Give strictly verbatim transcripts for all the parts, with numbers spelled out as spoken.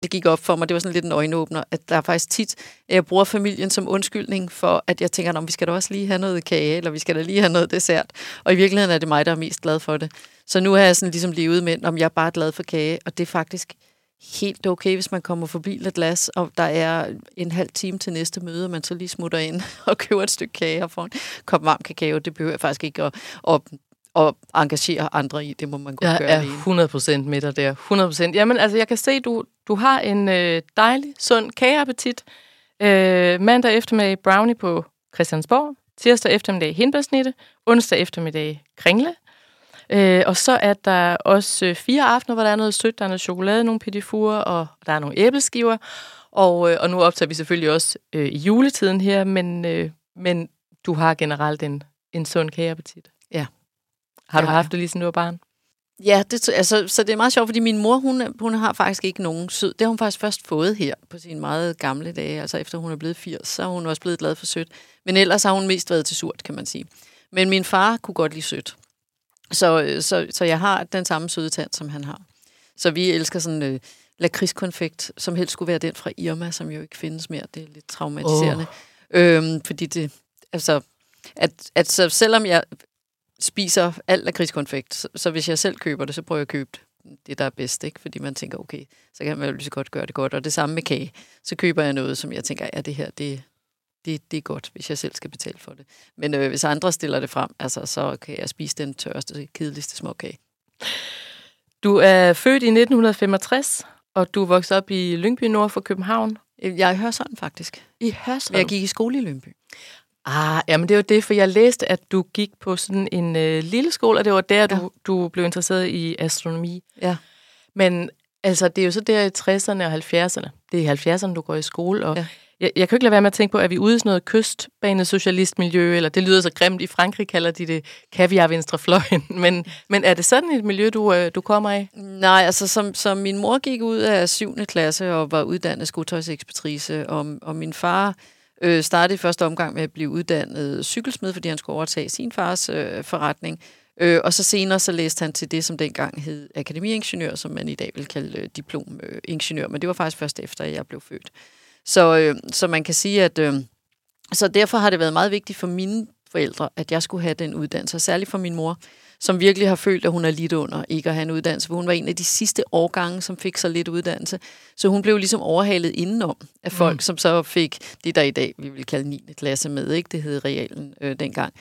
det gik op for mig, det var sådan lidt en øjenåbner, at der er faktisk tit, at jeg bruger familien som undskyldning for, at jeg tænker, vi skal da også lige have noget kage, eller vi skal da lige have noget dessert. Og i virkeligheden er det mig, der er mest glad for det. Så nu har jeg sådan ligesom levet med, om jeg er bare glad for kage, og det er faktisk helt okay, hvis man kommer forbi lidt glas, og der er en halv time til næste møde, og man så lige smutter ind og køber et stykke kage og får en kop varm kakao. Det behøver jeg faktisk ikke at, at, at engagere andre i. Det må man godt jeg gøre er alene. hundrede procent med dig der. hundrede procent. Jamen, altså, jeg kan se, du, du har en øh, dejlig, sund kageappetit. Øh, mandag eftermiddag brownie på Christiansborg. Tirsdag eftermiddag hindbærsnitte. Onsdag eftermiddag kringle. Øh, og så er der også øh, fire aftener, hvor der er noget sødt, der er noget chokolade, nogle petit four, og der er nogle æbleskiver. Og, øh, og nu optager vi selvfølgelig også øh, i juletiden her, men, øh, men du har generelt en, en sund kageappetit. Ja. Har du ja, haft ja. det lige siden du var barn? Ja, det, altså, så det er meget sjovt, fordi min mor, hun, hun har faktisk ikke nogen sød. Det har hun faktisk først fået her på sine meget gamle dage, altså efter hun er blevet firs, så er hun også blevet glad for sødt. Men ellers har hun mest været til surt, kan man sige. Men min far kunne godt lide sødt. Så, så, så jeg har den samme søde tand, som han har. Så vi elsker sådan øh, lakridskonfekt, som helst skulle være den fra Irma, som jo ikke findes mere. Det er lidt traumatiserende. Oh. Øhm, fordi det, altså, at, at så selvom jeg spiser alt lakridskonfekt, så, så hvis jeg selv køber det, så prøver jeg at købe det, der er bedst, ikke? Fordi man tænker, okay, så kan man jo lige så godt gøre det godt. Og det samme med kage. Så køber jeg noget, som jeg tænker, ja, det her, det Det, det er godt, hvis jeg selv skal betale for det. Men øh, hvis andre stiller det frem, altså, så kan jeg spise den tørste, kedeligste småkage. Du er født i nitten femogtres, og du voksede op i Lyngby nord for København. Jeg er i Hørsholm, faktisk. I Hørsholm? Jeg gik i skole i Lyngby. Ah, jamen det er jo det, for jeg læste, at du gik på sådan en øh, lille skole, og det var der, ja. du, du blev interesseret i astronomi. Ja. Men altså, det er jo så der i tresserne og halvfjerdserne. Det er i halvfjerdserne, du går i skole, og... Ja. Jeg, jeg kan ikke lade være med at tænke på, at vi er ude i sådan noget kystbanesocialistmiljø, eller det lyder så grimt, i Frankrig kalder de det kaviar venstrefløjen, men, men er det sådan et miljø, du, du kommer af? Nej, altså som, som min mor gik ud af syvende klasse og var uddannet skotøjsekspeditrice, og, og min far øh, startede i første omgang med at blive uddannet cykelsmed, fordi han skulle overtage sin fars øh, forretning, øh, og så senere så læste han til det, som dengang hed akademiingeniør, som man i dag vil kalde øh, diplomingeniør, men det var faktisk først efter, at jeg blev født. Så, øh, så man kan sige, at øh, så derfor har det været meget vigtigt for mine forældre, at jeg skulle have den uddannelse, og særligt for min mor, som virkelig har følt, at hun er lidt under ikke at have en uddannelse, for hun var en af de sidste årgange, som fik så lidt uddannelse. Så hun blev ligesom overhalet indenom af folk, mm. som så fik det, der i dag vi vil kalde niende klasse med, ikke? Det hed realen øh, dengang.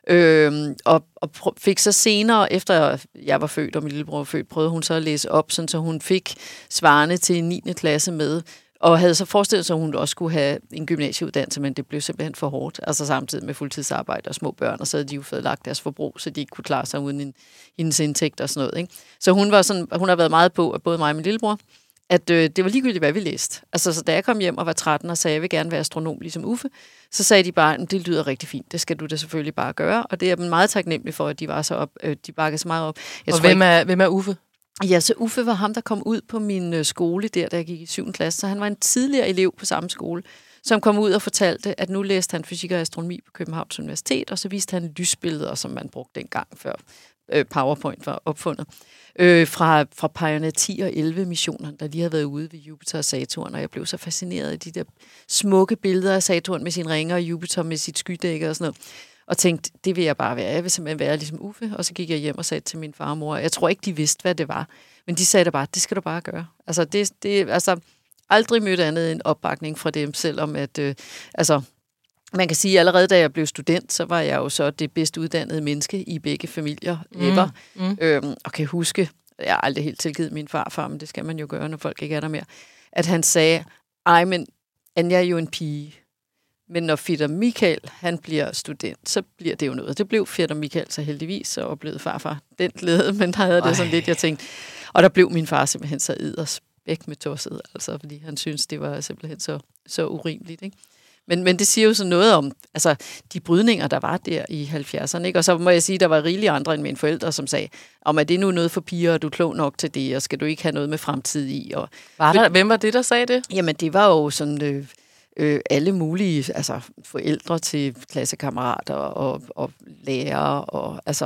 Øh, og, og fik så senere, efter jeg var født, og min lillebror var født, prøvede hun så at læse op, sådan, så hun fik svarende til niende klasse med. Og havde så forestillet sig, at hun også skulle have en gymnasieuddannelse, men det blev simpelthen for hårdt. Altså samtidig med fuldtidsarbejde og små børn, og så havde de jo fået lagt deres forbrug, så de ikke kunne klare sig uden en, hendes indtægt og sådan noget. Ikke? Så hun, var sådan, hun har været meget på, at både mig og min lillebror, at øh, det var ligegyldigt, hvad vi læste. Altså, så da jeg kom hjem og var tretten og sagde, at jeg vil gerne være astronom ligesom Uffe, så sagde de bare, at det lyder rigtig fint, det skal du da selvfølgelig bare gøre. Og det er jeg meget taknemmelig for, at de var så op, øh, de bakkede så meget op. Jeg og tror, hvem, er, ikke, hvem er Uffe? Ja, så Uffe var ham, der kom ud på min øh, skole der, da jeg gik i syvende klasse. Så han var en tidligere elev på samme skole, som kom ud og fortalte, at nu læste han fysik og astronomi på Københavns Universitet, og så viste han lysbilleder, som man brugte dengang, før øh, PowerPoint var opfundet, øh, fra, fra Pioneer ti og elleve missionerne, der lige havde været ude ved Jupiter og Saturn, og jeg blev så fascineret af de der smukke billeder af Saturn med sine ringer, og Jupiter med sit skydække og sådan noget. Og tænkte, det vil jeg bare være. Jeg vil simpelthen være ligesom Uffe. Og så gik jeg hjem og sagde til min far og mor, jeg tror ikke, de vidste, hvad det var. Men de sagde da bare, det skal du bare gøre. Altså, det, det altså aldrig mødt andet end opbakning fra dem, selvom at, øh, altså, man kan sige, allerede da jeg blev student, så var jeg jo så det bedst uddannede menneske i begge familier ever. Mm, mm. Øhm, og kan huske, jeg har aldrig helt tilgivet min farfar, men det skal man jo gøre, når folk ikke er der mere, at han sagde, ej, men Anja er jo en pige. Men når Fætter Michael, han bliver student, så bliver det jo noget. Det blev Fætter Michael så heldigvis, så oplevede farfar den glæde, men der havde det sådan lidt, jeg tænkte. Og der blev min far simpelthen så eddersbæk med tosset, altså fordi han synes det var simpelthen så, så urimeligt, ikke? Men, men det siger jo så noget om altså, de brydninger, der var der i halvfjerdserne, ikke? Og så må jeg sige, der var rigelige andre end mine forældre, som sagde, om er det nu noget for piger, og du er klog nok til det, og skal du ikke have noget med fremtid i? Og, var der, hvem var det, der sagde det? Jamen, det var jo sådan... Øh, Øh, alle mulige altså forældre til klassekammerater og, og lærere og altså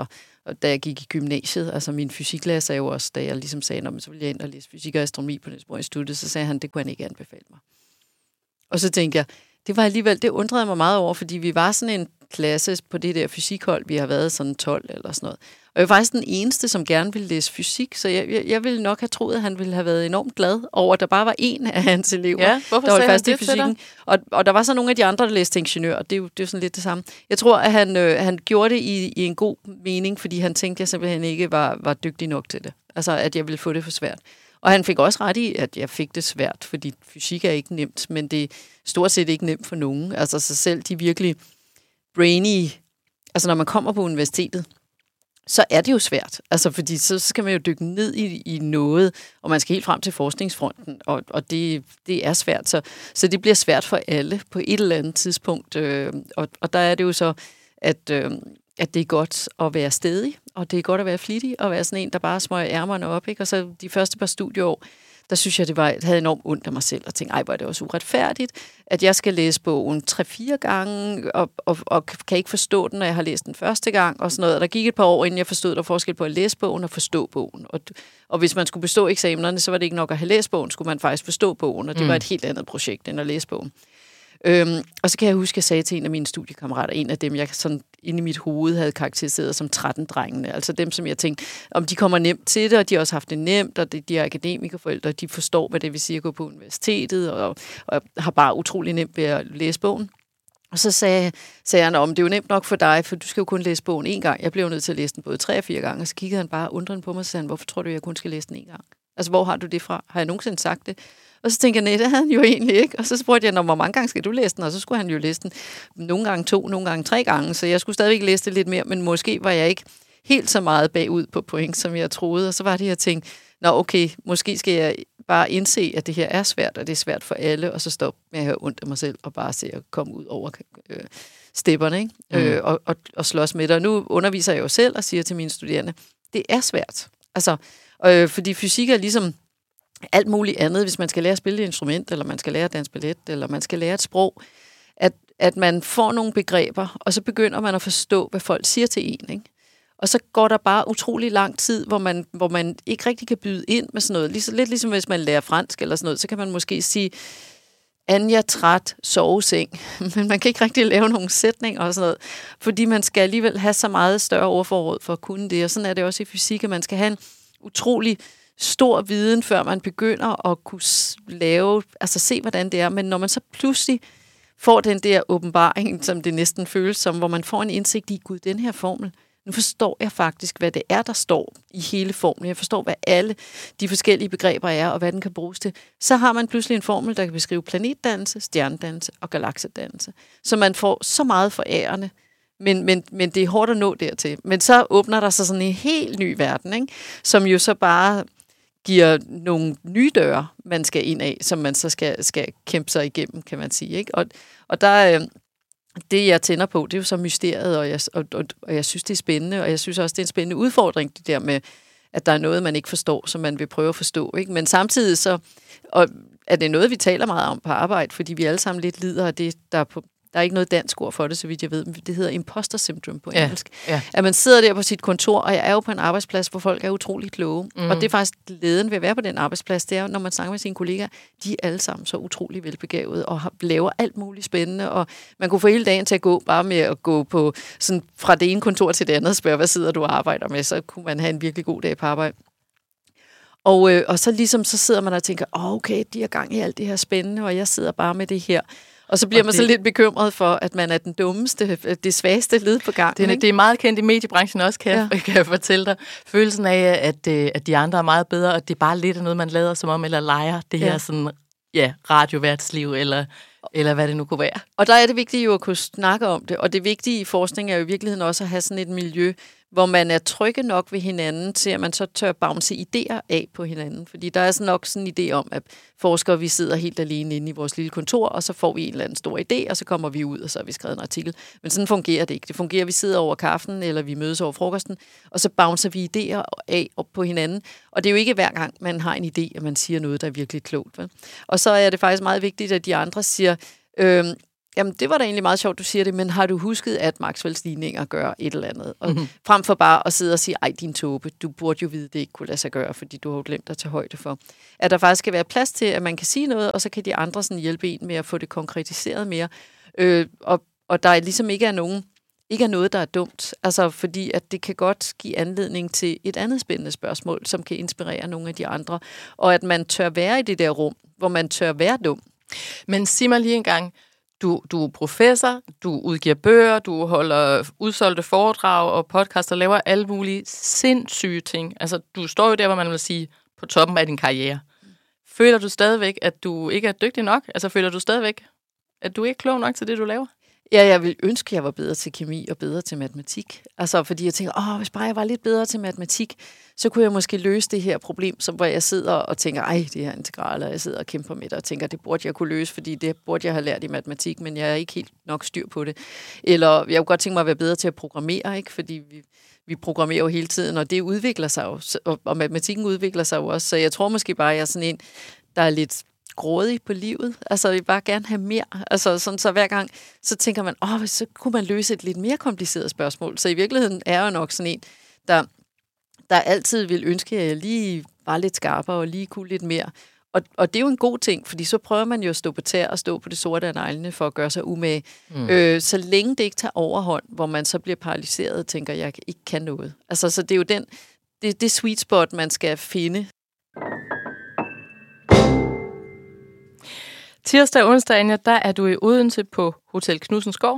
og da jeg gik i gymnasiet, altså min fysiklærer sagde jo også, da jeg ligesom sagde, men så ville jeg ind og læse fysik og astronomi på Niels Bohr Institut, så sagde han, det kunne han ikke anbefale mig. Og så tænkte jeg, det var alligevel, det undrede jeg mig meget over, fordi vi var sådan en klasse på det der fysikhold, vi har været sådan tolv eller sådan noget. Og jeg var faktisk den eneste, som gerne ville læse fysik, så jeg, jeg, jeg ville nok have troet, at han ville have været enormt glad over, at der bare var en af hans elever, ja, hvorfor der var sagde fast han i fysikken. Og, og der var så nogle af de andre, der læste ingeniør, og det er jo, det er jo sådan lidt det samme. Jeg tror, at han, øh, han gjorde det i, i en god mening, fordi han tænkte, at jeg simpelthen ikke var, var dygtig nok til det. Altså, at jeg ville få det for svært. Og han fik også ret i, at jeg fik det svært, fordi fysik er ikke nemt, men det er stort set ikke nemt for nogen. Altså sig selv, de virkelig brainy, altså når man kommer på universitetet, så er det jo svært. Altså fordi så skal man jo dykke ned i, i noget, og man skal helt frem til forskningsfronten, og, og det, det er svært. Så, så det bliver svært for alle på et eller andet tidspunkt. Øh, og, og der er det jo så, at, øh, at det er godt at være stædig, og det er godt at være flittig, og være sådan en, der bare smøger ærmerne op. Ikke? Og så de første par studieår, der synes jeg, det var, havde enormt ondt af mig selv, og tænkte, ej, hvor er det også uretfærdigt, at jeg skal læse bogen tre-fire gange, og, og, og kan ikke forstå den, når jeg har læst den første gang, og sådan noget. Og der gik et par år, inden jeg forstod, der var forskel på at læse bogen og forstå bogen. Og, og hvis man skulle bestå eksamenerne, så var det ikke nok at have læst bogen, skulle man faktisk forstå bogen, og det mm. var et helt andet projekt, end at læse bogen. Øhm, og så kan jeg huske, at jeg sagde til en af mine studiekammerater, en af dem, jeg sådan inde i mit hoved havde karakteriseret som tretten-drengene, altså dem, som jeg tænkte, om de kommer nemt til det, og de har også haft det nemt, og de, de er akademikerforældre, de forstår, hvad det vil sige at gå på universitetet, og, og har bare utrolig nemt ved at læse bogen. Og så sagde, sagde han, om det er jo nemt nok for dig, for du skal jo kun læse bogen en gang. Jeg blev nødt til at læse den både tre og fire gange, og så kiggede han bare undrende på mig og sagde, hvorfor tror du, jeg kun skal læse den en gang? Altså, hvor har du det fra? Har jeg nogensinde sagt det? Og så tænkte jeg, nej, det havde han jo egentlig ikke. Og så spurgte jeg, hvor mange gange skal du læse den? Og så skulle han jo læse den nogle gange to, nogle gange tre gange. Så jeg skulle stadigvæk læse det lidt mere, men måske var jeg ikke helt så meget bagud på point, som jeg troede. Og så var det, jeg tænkte, nå okay, måske skal jeg bare indse, at det her er svært, og det er svært for alle, og så stoppe med at have ondt af mig selv, og bare se at komme ud over øh, stepperne, ikke? Mm. Øh, og, og, og slås med det. Og nu underviser jeg jo selv og siger til mine studerende, det er svært. Altså, øh, fordi fysik er ligesom alt muligt andet, hvis man skal lære at spille et instrument, eller man skal lære at danse ballet, eller man skal lære et sprog, at, at man får nogle begreber, og så begynder man at forstå, hvad folk siger til en, ikke? Og så går der bare utrolig lang tid, hvor man, hvor man ikke rigtig kan byde ind med sådan noget. Liges, lidt ligesom hvis man lærer fransk eller sådan noget, så kan man måske sige, Anja træt, soveseng. Men man kan ikke rigtig lave nogle sætninger og sådan noget, fordi man skal alligevel have så meget større ordforråd for at kunne det. Og sådan er det også i fysik, at man skal have en utrolig stor viden, før man begynder at kunne lave, altså se, hvordan det er. Men når man så pludselig får den der åbenbaring, som det næsten føles som, hvor man får en indsigt i, gud, den her formel, nu forstår jeg faktisk, hvad det er, der står i hele formlen. Jeg forstår, hvad alle de forskellige begreber er, og hvad den kan bruges til. Så har man pludselig en formel, der kan beskrive planetdannelse, stjernedannelse og galaksedannelse. Så man får så meget forærende, men, men, men det er hårdt at nå dertil. Men så åbner der sig sådan en helt ny verden, ikke? Som jo så bare giver nogle nye døre, man skal ind af, som man så skal, skal kæmpe sig igennem, kan man sige, ikke? Og, og der... Øh, Det, jeg tænder på, det er jo så mysteriet, og jeg, og, og, og jeg synes, det er spændende, og jeg synes også, det er en spændende udfordring, det der med, at der er noget, man ikke forstår, som man vil prøve at forstå, ikke? Men samtidig så og er det noget, vi taler meget om på arbejde, fordi vi alle sammen lidt lider af det, der er på. Der er ikke noget dansk ord for det, så vidt jeg ved. Det hedder imposter syndrome på engelsk. Ja, ja. At man sidder der på sit kontor, og jeg er jo på en arbejdsplads, hvor folk er utrolig kloge. Mm. Og det er faktisk glæden ved at være på den arbejdsplads, det er, når man snakker med sine kollegaer, de er alle sammen så utrolig velbegavede, og laver alt muligt spændende, og man kunne få hele dagen til at gå, bare med at gå på sådan, fra det ene kontor til det andet, og spørge, hvad sidder du og arbejder med, så kunne man have en virkelig god dag på arbejde. Og, øh, og så ligesom, så sidder man og tænker, åh, oh, okay, de har gang i alt det her spændende, og jeg sidder bare med det her. Og så bliver og man det, så lidt bekymret for, at man er den dummeste, det svageste led på gang. Det, det er meget kendt i mediebranchen også, kan, ja. jeg, kan jeg fortælle dig. Følelsen af, at, at de andre er meget bedre, og det er bare lidt af noget, man lader som om, eller leger det her ja. sådan, ja, radioværtsliv, eller, eller hvad det nu kunne være. Og der er det vigtigt jo at kunne snakke om det, og det vigtige i forskning er jo i virkeligheden også at have sådan et miljø, hvor man er trygge nok ved hinanden, til at man så tør bounce idéer af på hinanden. Fordi der er sådan nok sådan en idé om, at forskere, vi sidder helt alene inde i vores lille kontor, og så får vi en eller anden stor idé, og så kommer vi ud, og så har vi skrevet en artikel. Men sådan fungerer det ikke. Det fungerer, at vi sidder over kaffen, eller vi mødes over frokosten, og så bouncer vi idéer af op på hinanden. Og det er jo ikke hver gang, man har en idé, at man siger noget, der er virkelig klogt. Vel? Og så er det faktisk meget vigtigt, at de andre siger, øh, jamen det var da egentlig meget sjovt, du siger det, men har du husket, at Maxwells ligninger gør et eller andet? Og Mm-hmm. frem for bare at sidde og sige, ej, din tåbe, du burde jo vide, det ikke kunne lade sig gøre, fordi du har jo glemt at tage højde for. At der faktisk skal være plads til, at man kan sige noget, og så kan de andre sådan hjælpe en med at få det konkretiseret mere. Øh, og, og der er ligesom ikke er nogen, ikke er noget, der er dumt. Altså, fordi at det kan godt give anledning til et andet spændende spørgsmål, som kan inspirere nogle af de andre. Og at man tør være i det der rum, hvor man tør være dum. Men sig mig lige en gang, du, du er professor, du udgiver bøger, du holder udsolgte foredrag og podcaster, laver alle mulige sindssyge ting. Altså, du står jo der, hvor man vil sige, på toppen af din karriere. Føler du stadigvæk, at du ikke er dygtig nok? Altså, føler du stadigvæk, at du ikke er klog nok til det, du laver? Ja, jeg vil ønske, at jeg var bedre til kemi og bedre til matematik. Altså, fordi jeg tænker, åh, hvis bare jeg var lidt bedre til matematik, så kunne jeg måske løse det her problem, som hvor jeg sidder og tænker, ej, det her integraler, jeg sidder og kæmper med det, og tænker, det burde jeg kunne løse, fordi det burde jeg have lært i matematik, men jeg er ikke helt nok styr på det. Eller jeg kunne godt tænke mig at være bedre til at programmere, ikke? Fordi vi, vi programmerer jo hele tiden, og det udvikler sig jo, og, og matematikken udvikler sig jo også, så jeg tror måske bare, at jeg er sådan en, der er lidt grådig på livet. Altså, jeg vil bare gerne have mere. Altså, sådan, så hver gang, så tænker man, åh, så kunne man løse et lidt mere kompliceret spørgsmål. Så i virkeligheden er jeg jo nok sådan en, der, der altid vil ønske, at jeg lige var lidt skarpere og lige kunne lidt mere. Og, og det er jo en god ting, fordi så prøver man jo at stå på tæer og stå på det sorte af neglene for at gøre sig umage. Mm. Øh, så længe det ikke tager overhånd, hvor man så bliver paralyseret og tænker, jeg ikke kan noget. Altså, så det er jo den, det, det sweet spot, man skal finde. Tirsdag og onsdag, Anja, der er du i Odense på Hotel Knudsensgård,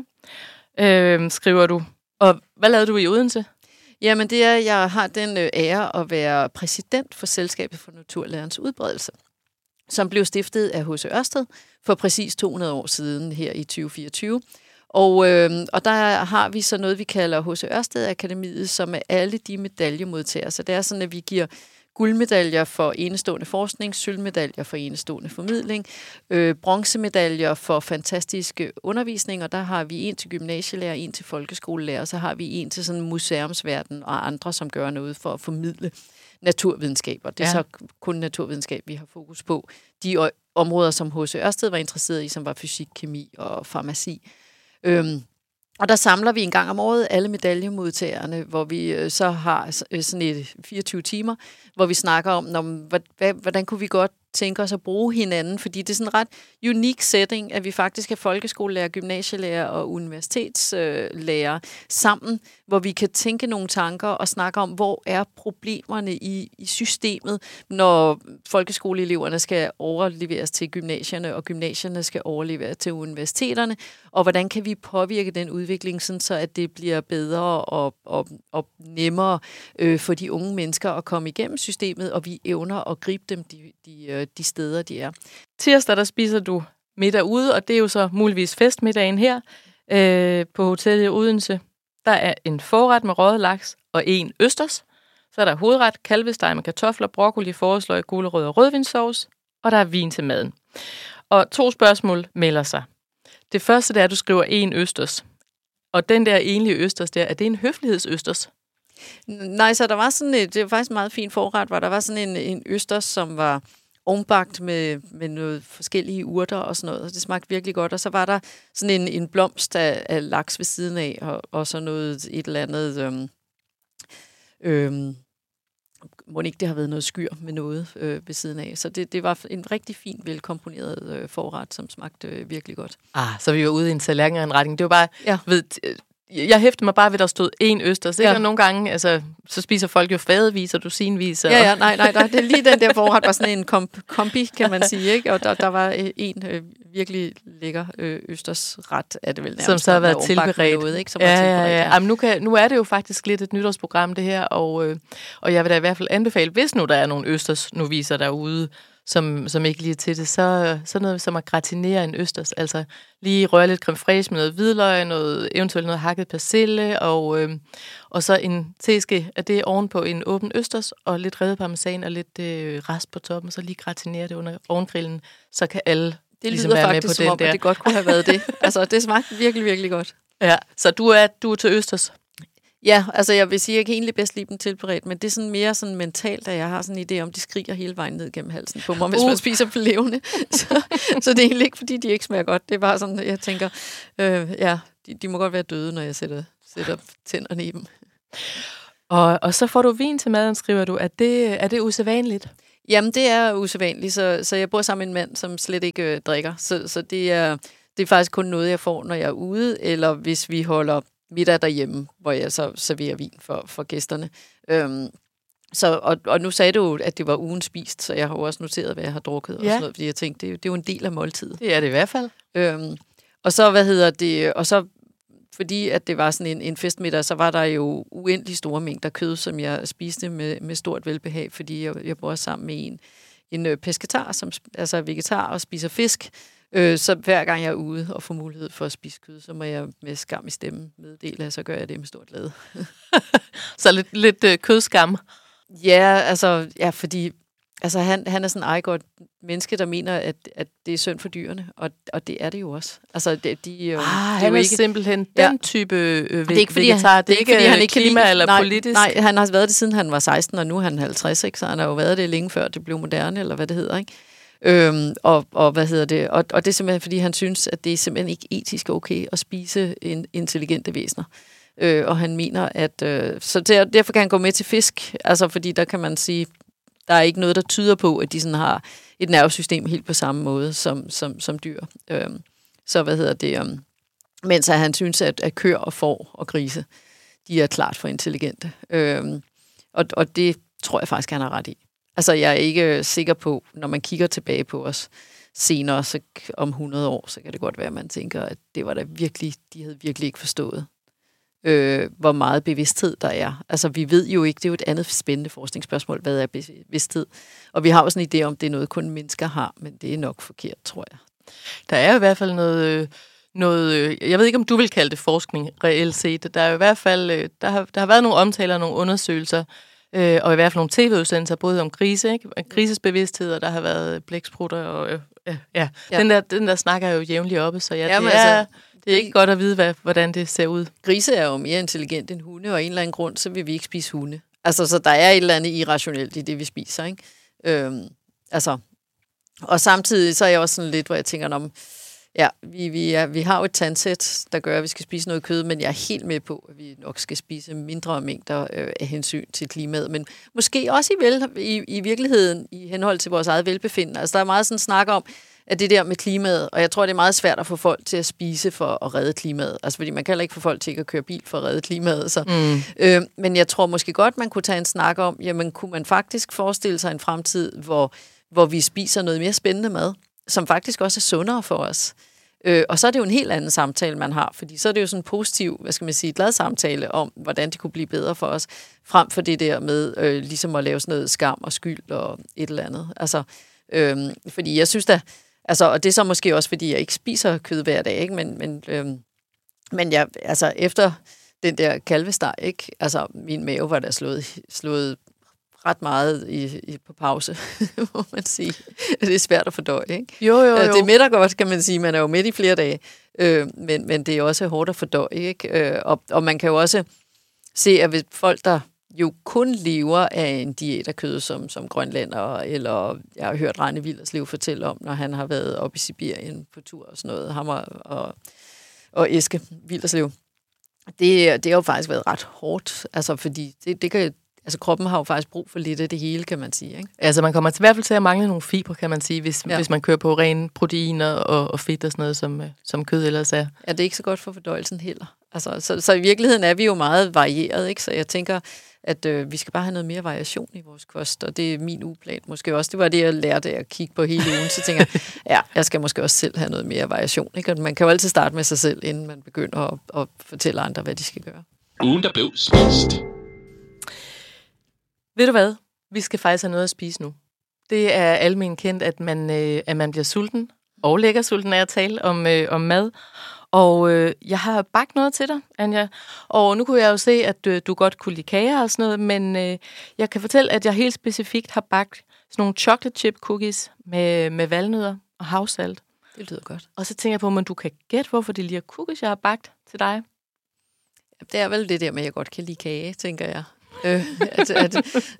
øh, skriver du. Og hvad lavede du i Odense? Jamen det er, jeg har den øh, ære at være præsident for Selskabet for Naturlærernes Udbredelse, som blev stiftet af H C Ørsted for præcis to hundrede år siden her i tyve fireogtyve. Og, øh, og der har vi så noget, vi kalder H C Ørsted Akademiet, som er alle de medaljemodtagere. Så det er sådan, at vi giver guldmedaljer for enestående forskning, sølvmedaljer for enestående formidling, øh, bronzemedaljer for fantastiske undervisning, og der har vi en til gymnasielærer, en til folkeskolelærer, så har vi en til sådan museumsverden og andre, som gør noget for at formidle naturvidenskaber. Det er ja. så kun naturvidenskab, vi har fokus på. De områder, som H C Ørsted var interesseret i, som var fysik, kemi og farmaci. Øhm, Og der samler vi en gang om året alle medaljemodtagerne, hvor vi øh, så har sådan et fireogtyve timer, hvor vi snakker om, når, hvad, hvordan kunne vi godt tænke os at bruge hinanden, fordi det er sådan en ret unik setting, at vi faktisk er folkeskolelærer, gymnasielærer og universitetslærer øh, sammen, hvor vi kan tænke nogle tanker og snakke om, hvor er problemerne i, i systemet, når folkeskoleeleverne skal overleveres til gymnasierne, og gymnasierne skal overleveres til universiteterne, og hvordan kan vi påvirke den udvikling, sådan så at det bliver bedre og, og, og nemmere øh, for de unge mennesker at komme igennem systemet, og vi evner at gribe dem de, de, de steder, de er. Tirsdag, der spiser du middag ude, og det er jo så muligvis festmiddagen her øh, på hotellet Odense. Der er en forret med røget laks og en østers. Så er der hovedret, kalvesteg med kartofler, broccoli, forårsløg, gulerød og rødvinssauce, og der er vin til maden. Og to spørgsmål melder sig. Det første, det er, at du skriver en østers. Og den der enlige østers der, er det en høflighedsøsters? Nej, så der var sådan et, det var faktisk en meget fin forret, hvor der var sådan en, en østers, som var ombagt med, med noget forskellige urter og sådan noget, og det smagte virkelig godt. Og så var der sådan en, en blomst af, af laks ved siden af, og, og så noget, et eller andet, øhm, øhm, må ikke det har været noget skyr med noget øh, ved siden af. Så det, det var en rigtig fin, velkomponeret øh, forret, som smagte øh, virkelig godt. Ah, så vi var ude i en tallerkenindretning. Det var bare, ja. ved, jeg hæftede mig bare ved, at der stod en østers. Ja. Nogle gange, altså, så spiser folk jo fadevis og dusinvis. Og... Ja, ja, nej, nej, nej, det er lige den der forret var sådan en komp- kombi, kan man sige, ikke? Og der, der var en øh, virkelig lækker øh, østersret, er det vel nærmest. Som så har været tilberedt. Noget, ikke? Som ja, var tilberedt, ja, ja. Jamen, nu, kan, nu er det jo faktisk lidt et nytårsprogram, det her, og, øh, og jeg vil da i hvert fald anbefale, hvis nu der er nogle østersnoviser derude, som, som ikke lige er til det, så, så noget som at gratinere en østers. Altså lige røre lidt creme fraiche med noget hvidløg, noget, eventuelt noget hakket persille, og, øh, og så en teske af det ovenpå en åben østers, og lidt revet parmesan og lidt øh, rasp på toppen, så lige gratinere det under ovengrillen, så kan alle det ligesom lyder være faktisk med på som den om, der. At det godt kunne have været det. Altså, det smagte virkelig, virkelig godt. Ja, så du er, du er til østers? Ja, altså jeg vil sige, at jeg kan egentlig bedst lide dem tilberedt, men det er sådan mere sådan mentalt, at jeg har sådan en idé om, de skriger hele vejen ned gennem halsen på mig, hvis uh. man spiser på levende. så, så det er egentlig ikke, fordi de ikke smager godt. Det er bare sådan, jeg tænker, øh, ja, de, de må godt være døde, når jeg sætter, sætter tænderne i dem. Og, og så får du vin til maden, skriver du. Er det, er det usædvanligt? Jamen, det er usædvanligt, så, så jeg bor sammen med en mand, som slet ikke øh, drikker. Så, så det, er, det er faktisk kun noget, jeg får, når jeg er ude, eller hvis vi holder middag derhjemme, hvor jeg så serverer vin for, for gæsterne. Øhm, så, og, og nu sagde du, at det var ugen spist, så jeg har jo også noteret, hvad jeg har drukket, ja. Og sådan noget, fordi jeg tænkte, det, det er jo en del af måltidet. Det er det i hvert fald. Øhm, og så, hvad hedder det, og så fordi at det var sådan en, en festmiddag, så var der jo uendelig store mængder kød, som jeg spiste med, med stort velbehag, fordi jeg, jeg bor sammen med en, en øh, pesketar, som altså vegetar og spiser fisk. Øh, så hver gang jeg er ude og får mulighed for at spise kød, så må jeg med skam i stemmen meddele, så gør jeg det med stort glæde. Så lidt, lidt øh, kødskam? Ja, altså, ja, fordi altså, han, han er sådan en ejegodt menneske, der mener, at, at det er synd for dyrene, og, og det er det jo også. Altså, det, de, ah, det han er jo er ikke simpelthen den ja. type øh, det er ikke, fordi vegetar. Han, det er ikke, fordi han ikke klima lide, eller nej, politisk? Nej, han har været det, siden han var seksten, og nu er han halvtreds, ikke? Så han har jo været det længe før det blev moderne, eller hvad det hedder, ikke? Øhm, og, og hvad hedder det? Og, og det er simpelthen, fordi han synes, at det er simpelthen ikke etisk okay at spise en intelligente væsener. Øh, og han mener, at øh, så der, derfor kan han gå med til fisk, altså fordi der kan man sige, der er ikke noget, der tyder på, at de sådan har et nervesystem helt på samme måde som, som, som dyr. Øh, så hvad hedder det? Um, mens han synes, at, at køer og får og grise, de er klart for intelligente. Øh, og, og det tror jeg faktisk, han har ret i. Altså, jeg er ikke sikker på, når man kigger tilbage på os senere, så om hundrede år, så kan det godt være, at man tænker, at det var da virkelig, de havde virkelig ikke forstået, øh, hvor meget bevidsthed der er. Altså, vi ved jo ikke, det er jo et andet spændende forskningsspørgsmål, hvad er bevidsthed? Og vi har jo sådan en idé om, det er noget, kun mennesker har, men det er nok forkert, tror jeg. Der er i hvert fald noget... noget jeg ved ikke, om du vil kalde det forskning reelt set. Der er i hvert fald... Der har, der har været nogle omtaler, nogle undersøgelser, Øh, og i hvert fald nogle tv-udsendelser, både om grise, ikke? Grises bevidsthed, og der har været blæksprutter, og øh, ja, ja. Den, der, den der snakker jo jævnligt oppe, så ja, Jamen, det, er, altså, det er ikke godt at vide, hvad, hvordan det ser ud. Grise er jo mere intelligent end hunde, og af en eller anden grund, så vil vi ikke spise hunde. Altså, så der er et eller andet irrationelt i det, vi spiser, ikke? Øhm, altså, og samtidig så er jeg også sådan lidt, hvor jeg tænker om, ja, vi, vi, er, vi har jo et tandsæt, der gør, at vi skal spise noget kød, men jeg er helt med på, at vi nok skal spise mindre mængder øh, af hensyn til klimaet. Men måske også i, vel, i, i virkeligheden, i henhold til vores eget velbefindende. Altså, der er meget sådan snak om, at det der med klimaet, og jeg tror, det er meget svært at få folk til at spise for at redde klimaet. Altså, fordi man kan heller ikke få folk til ikke at køre bil for at redde klimaet. Så. Mm. Øh, men jeg tror måske godt, man kunne tage en snak om, jamen, kunne man faktisk forestille sig en fremtid, hvor, hvor vi spiser noget mere spændende mad, som faktisk også er sundere for os. Øh, og så er det jo en helt anden samtale, man har, fordi så er det jo sådan en positiv, hvad skal man sige, glad samtale om, hvordan det kunne blive bedre for os, frem for det der med øh, ligesom at lave sådan noget skam og skyld og et eller andet. Altså, øh, fordi jeg synes da, altså, og det er så måske også, fordi jeg ikke spiser kød hver dag, ikke? Men, men, øh, men jeg, altså, efter den der kalvesteg, ikke? Altså, min mave var da slået, slået ret meget i, i, på pause, må man sige. Det er svært at fordøje, ikke? Jo, jo, jo. Det er mætter godt, kan man sige. Man er jo midt i flere dage. Øh, men, men det er også hårdt at fordøje, ikke? Øh, og, og man kan jo også se, at hvis folk, der jo kun lever af en diæt af kød, som, som grønlænder, eller jeg har hørt Rane Willerslev fortælle om, når han har været oppe i Sibirien på tur og sådan noget, ham og, og, og Eske Willerslev. Det, det har jo faktisk været ret hårdt, altså fordi det, det kan Altså kroppen har jo faktisk brug for lidt af det hele, kan man sige, ikke? Altså man kommer til, i hvert fald til at mangle nogle fibre, kan man sige, hvis, ja. hvis man kører på rene proteiner og, og fedt og sådan noget, som, som kød ellers er. Ja, det er ikke så godt for fordøjelsen heller. Altså, så, så i virkeligheden er vi jo meget varieret, ikke? Så jeg tænker, at øh, vi skal bare have noget mere variation i vores kost, og det er min ugeplan måske også. Det var det, jeg lærte af at kigge på hele ugen, så tænker jeg, ja, jeg skal måske også selv have noget mere variation, ikke? Og man kan jo altid starte med sig selv, inden man begynder at, at fortælle andre, hvad de skal gøre. Ugen, der blev spist. Ved du hvad? Vi skal faktisk have noget at spise nu. Det er almen kendt, at man, øh, at man bliver sulten, og lækker sulten af at tale om, øh, om mad. Og øh, jeg har bagt noget til dig, Anja. Og nu kunne jeg jo se, at øh, du godt kunne lide kager og sådan noget, men øh, jeg kan fortælle, at jeg helt specifikt har bagt sådan nogle chocolate chip cookies med, med valnødder og havsalt. Det lyder godt. Og så tænker jeg på, om du kan gætte, hvorfor det lige er cookies, jeg har bagt til dig. Det er vel det der med, at jeg godt kan lide kage, tænker jeg. Øh, at, at,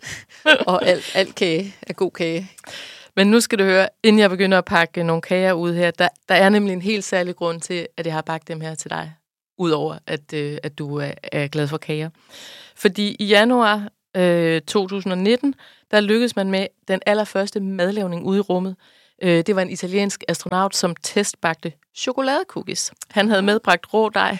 og alt, alt kage er god kage. Men nu skal du høre, inden jeg begynder at pakke nogle kager ud her, der, der er nemlig en helt særlig grund til, at jeg har pakket dem her til dig. Udover at, øh, at du er, er glad for kager. Fordi i januar øh, to tusind nitten, der lykkedes man med den allerførste madlavning ude i rummet. Øh, det var en italiensk astronaut, som testbagte chokoladecookies. Han havde medbragt rå dej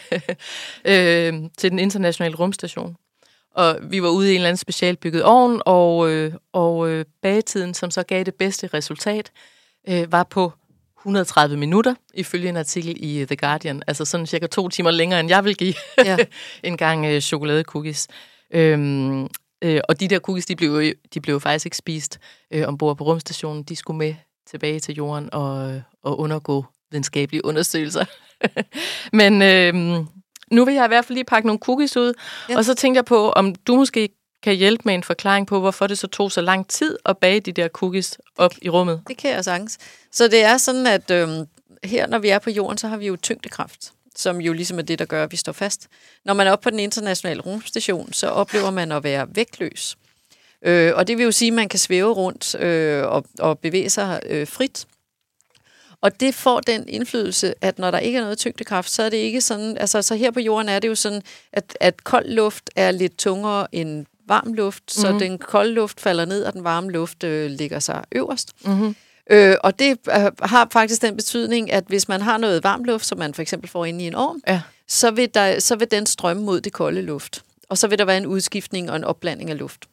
øh, til den internationale rumstation. Og vi var ude i en eller anden specialbygget ovn, og, øh, og øh, bagetiden, som så gav det bedste resultat, øh, var på et hundrede og tredive minutter, ifølge en artikel i The Guardian. Altså sådan cirka to timer længere, end jeg vil give ja. en gang øh, chokoladecookies. Øhm, øh, og de der cookies, de blev, de blev faktisk ikke spist øh, ombord på rumstationen. De skulle med tilbage til jorden og, og undergå videnskabelige undersøgelser. Men øh, nu vil jeg i hvert fald lige pakke nogle cookies ud, ja. Og så tænkte jeg på, om du måske kan hjælpe med en forklaring på, hvorfor det så tog så lang tid at bage de der cookies op i rummet. Det kan jeg sagtens. Så det er sådan, at øh, her, når vi er på jorden, så har vi jo tyngdekraft, som jo ligesom er det, der gør, at vi står fast. Når man er oppe på den internationale rumstation, så oplever man at være vægtløs. Øh, og det vil jo sige, at man kan svæve rundt øh, og, og bevæge sig øh, frit. Og det får den indflydelse, at når der ikke er noget tyngdekraft, så er det ikke sådan, altså så her på jorden er det jo sådan, at, at kold luft er lidt tungere end varm luft, mm-hmm. så den kolde luft falder ned, og den varme luft øh, ligger sig øverst. Mm-hmm. Øh, og det øh, har faktisk den betydning, at hvis man har noget varm luft, som man for eksempel får inde i en ovn, ja. så, vil der, så vil den strømme mod det kolde luft. Og så vil der være en udskiftning og en opblanding af luft.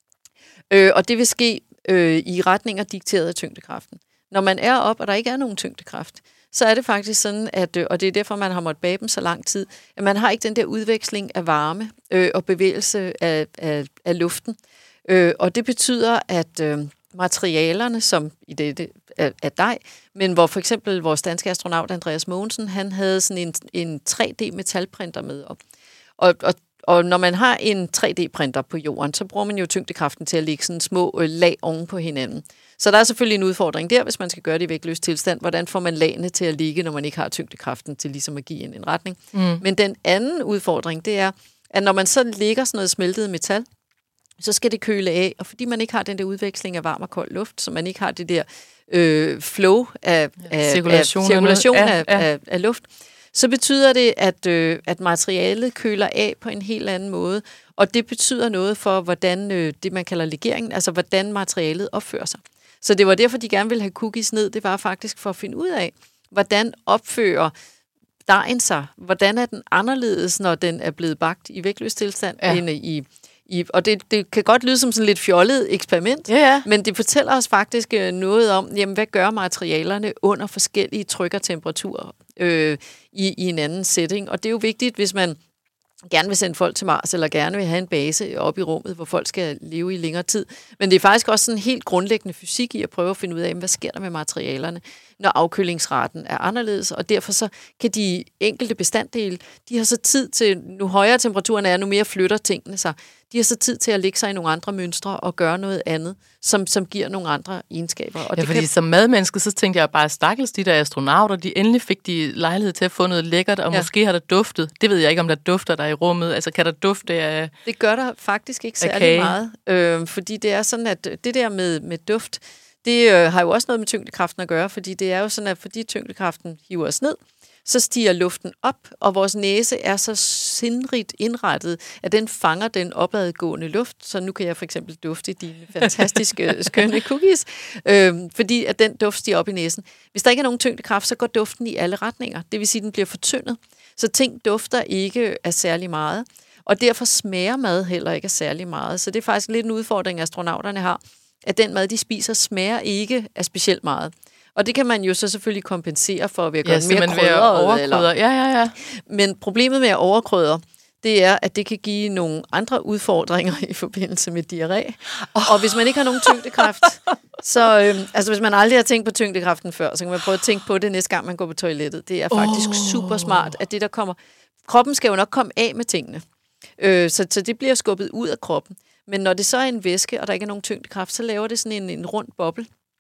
Øh, og det vil ske øh, i retninger dikteret af tyngdekraften. Når man er op, og der ikke er nogen tyngdekraft, så er det faktisk sådan, at, og det er derfor, man har måttet bage dem så lang tid, at man har ikke den der udveksling af varme øh, og bevægelse af, af, af luften. Øh, og det betyder, at øh, materialerne, som i det, det er, er dej, men hvor for eksempel vores danske astronaut Andreas Mogensen, han havde sådan en, en tre D metalprinter med op. Og, og Og når man har en tre D-printer på jorden, så bruger man jo tyngdekraften til at lægge sådan små øh, lag oven på hinanden. Så der er selvfølgelig en udfordring der, hvis man skal gøre det i vægtløs tilstand. Hvordan får man lagene til at ligge, når man ikke har tyngdekraften til ligesom at give en, en retning? Mm. Men den anden udfordring, det er, at når man så lægger sådan noget smeltet metal, så skal det køle af. Og fordi man ikke har den der udveksling af varm og kold luft, så man ikke har det der øh, flow af, af cirkulation, af, cirkulation ja, af, ja. Af, af luft, så betyder det, at, øh, at materialet køler af på en helt anden måde, og det betyder noget for, hvordan øh, det, man kalder legeringen, altså hvordan materialet opfører sig. Så det var derfor, de gerne ville have cookies ned, det var faktisk for at finde ud af, hvordan opfører dejen sig, hvordan er den anderledes, når den er blevet bagt i vægtløs tilstand, ja. end i... I, og det, det kan godt lyde som sådan lidt fjollet eksperiment, ja, ja. men det fortæller os faktisk noget om, jamen, hvad gør materialerne under forskellige tryk og temperaturer øh, i, i en anden setting. Og det er jo vigtigt, hvis man gerne vil sende folk til Mars, eller gerne vil have en base op i rummet, hvor folk skal leve i længere tid. Men det er faktisk også sådan helt grundlæggende fysik i at prøve at finde ud af, hvad sker der med materialerne, når afkølingsraten er anderledes, og derfor så kan de enkelte bestanddele, de har så tid til, nu højere temperaturen er, nu mere flytter tingene sig, de har så tid til at lægge sig i nogle andre mønstre og gøre noget andet, som, som giver nogle andre egenskaber. Og ja, det fordi kan... som madmenneske, så tænkte jeg bare, stakkels de der astronauter, de endelig fik de lejlighed til at få noget lækkert, og ja. måske har der duftet. Det ved jeg ikke, om der dufter der i rummet. Altså, kan der dufte af Det gør der faktisk ikke særlig meget, øh, fordi det er sådan, at det der med, med duft, det øh, har jo også noget med tyngdekraften at gøre, fordi det er jo sådan, at fordi tyngdekraften hiver os ned, så stiger luften op, og vores næse er så sindrigt indrettet, at den fanger den opadgående luft. Så nu kan jeg for eksempel dufte dine fantastiske, skønne cookies, øh, fordi at den duft stiger op i næsen. Hvis der ikke er nogen tyngdekraft, så går duften i alle retninger. Det vil sige, at den bliver fortyndet. Så ting dufter ikke af særlig meget, og derfor smager mad heller ikke af særlig meget. Så det er faktisk lidt en udfordring, astronauterne har, at den mad, de spiser, smager ikke af specielt meget. Og det kan man jo så selvfølgelig kompensere for ved at gøre ja, den mere krydret. Eller... Ja, ja, ja. Men problemet med at overkrydre, det er, at det kan give nogle andre udfordringer i forbindelse med diarré. Oh. Og hvis man ikke har nogen tyngdekraft, så øhm, altså hvis man aldrig har tænkt på tyngdekraften før, så kan man prøve at tænke på det næste gang, man går på toilettet. Det er faktisk oh. super smart, at det der kommer... Kroppen skal jo nok komme af med tingene. Øh, så, så det bliver skubbet ud af kroppen. Men når det så er en væske, og der ikke er nogen tyngdekraft, så laver det sådan en, en rund boble.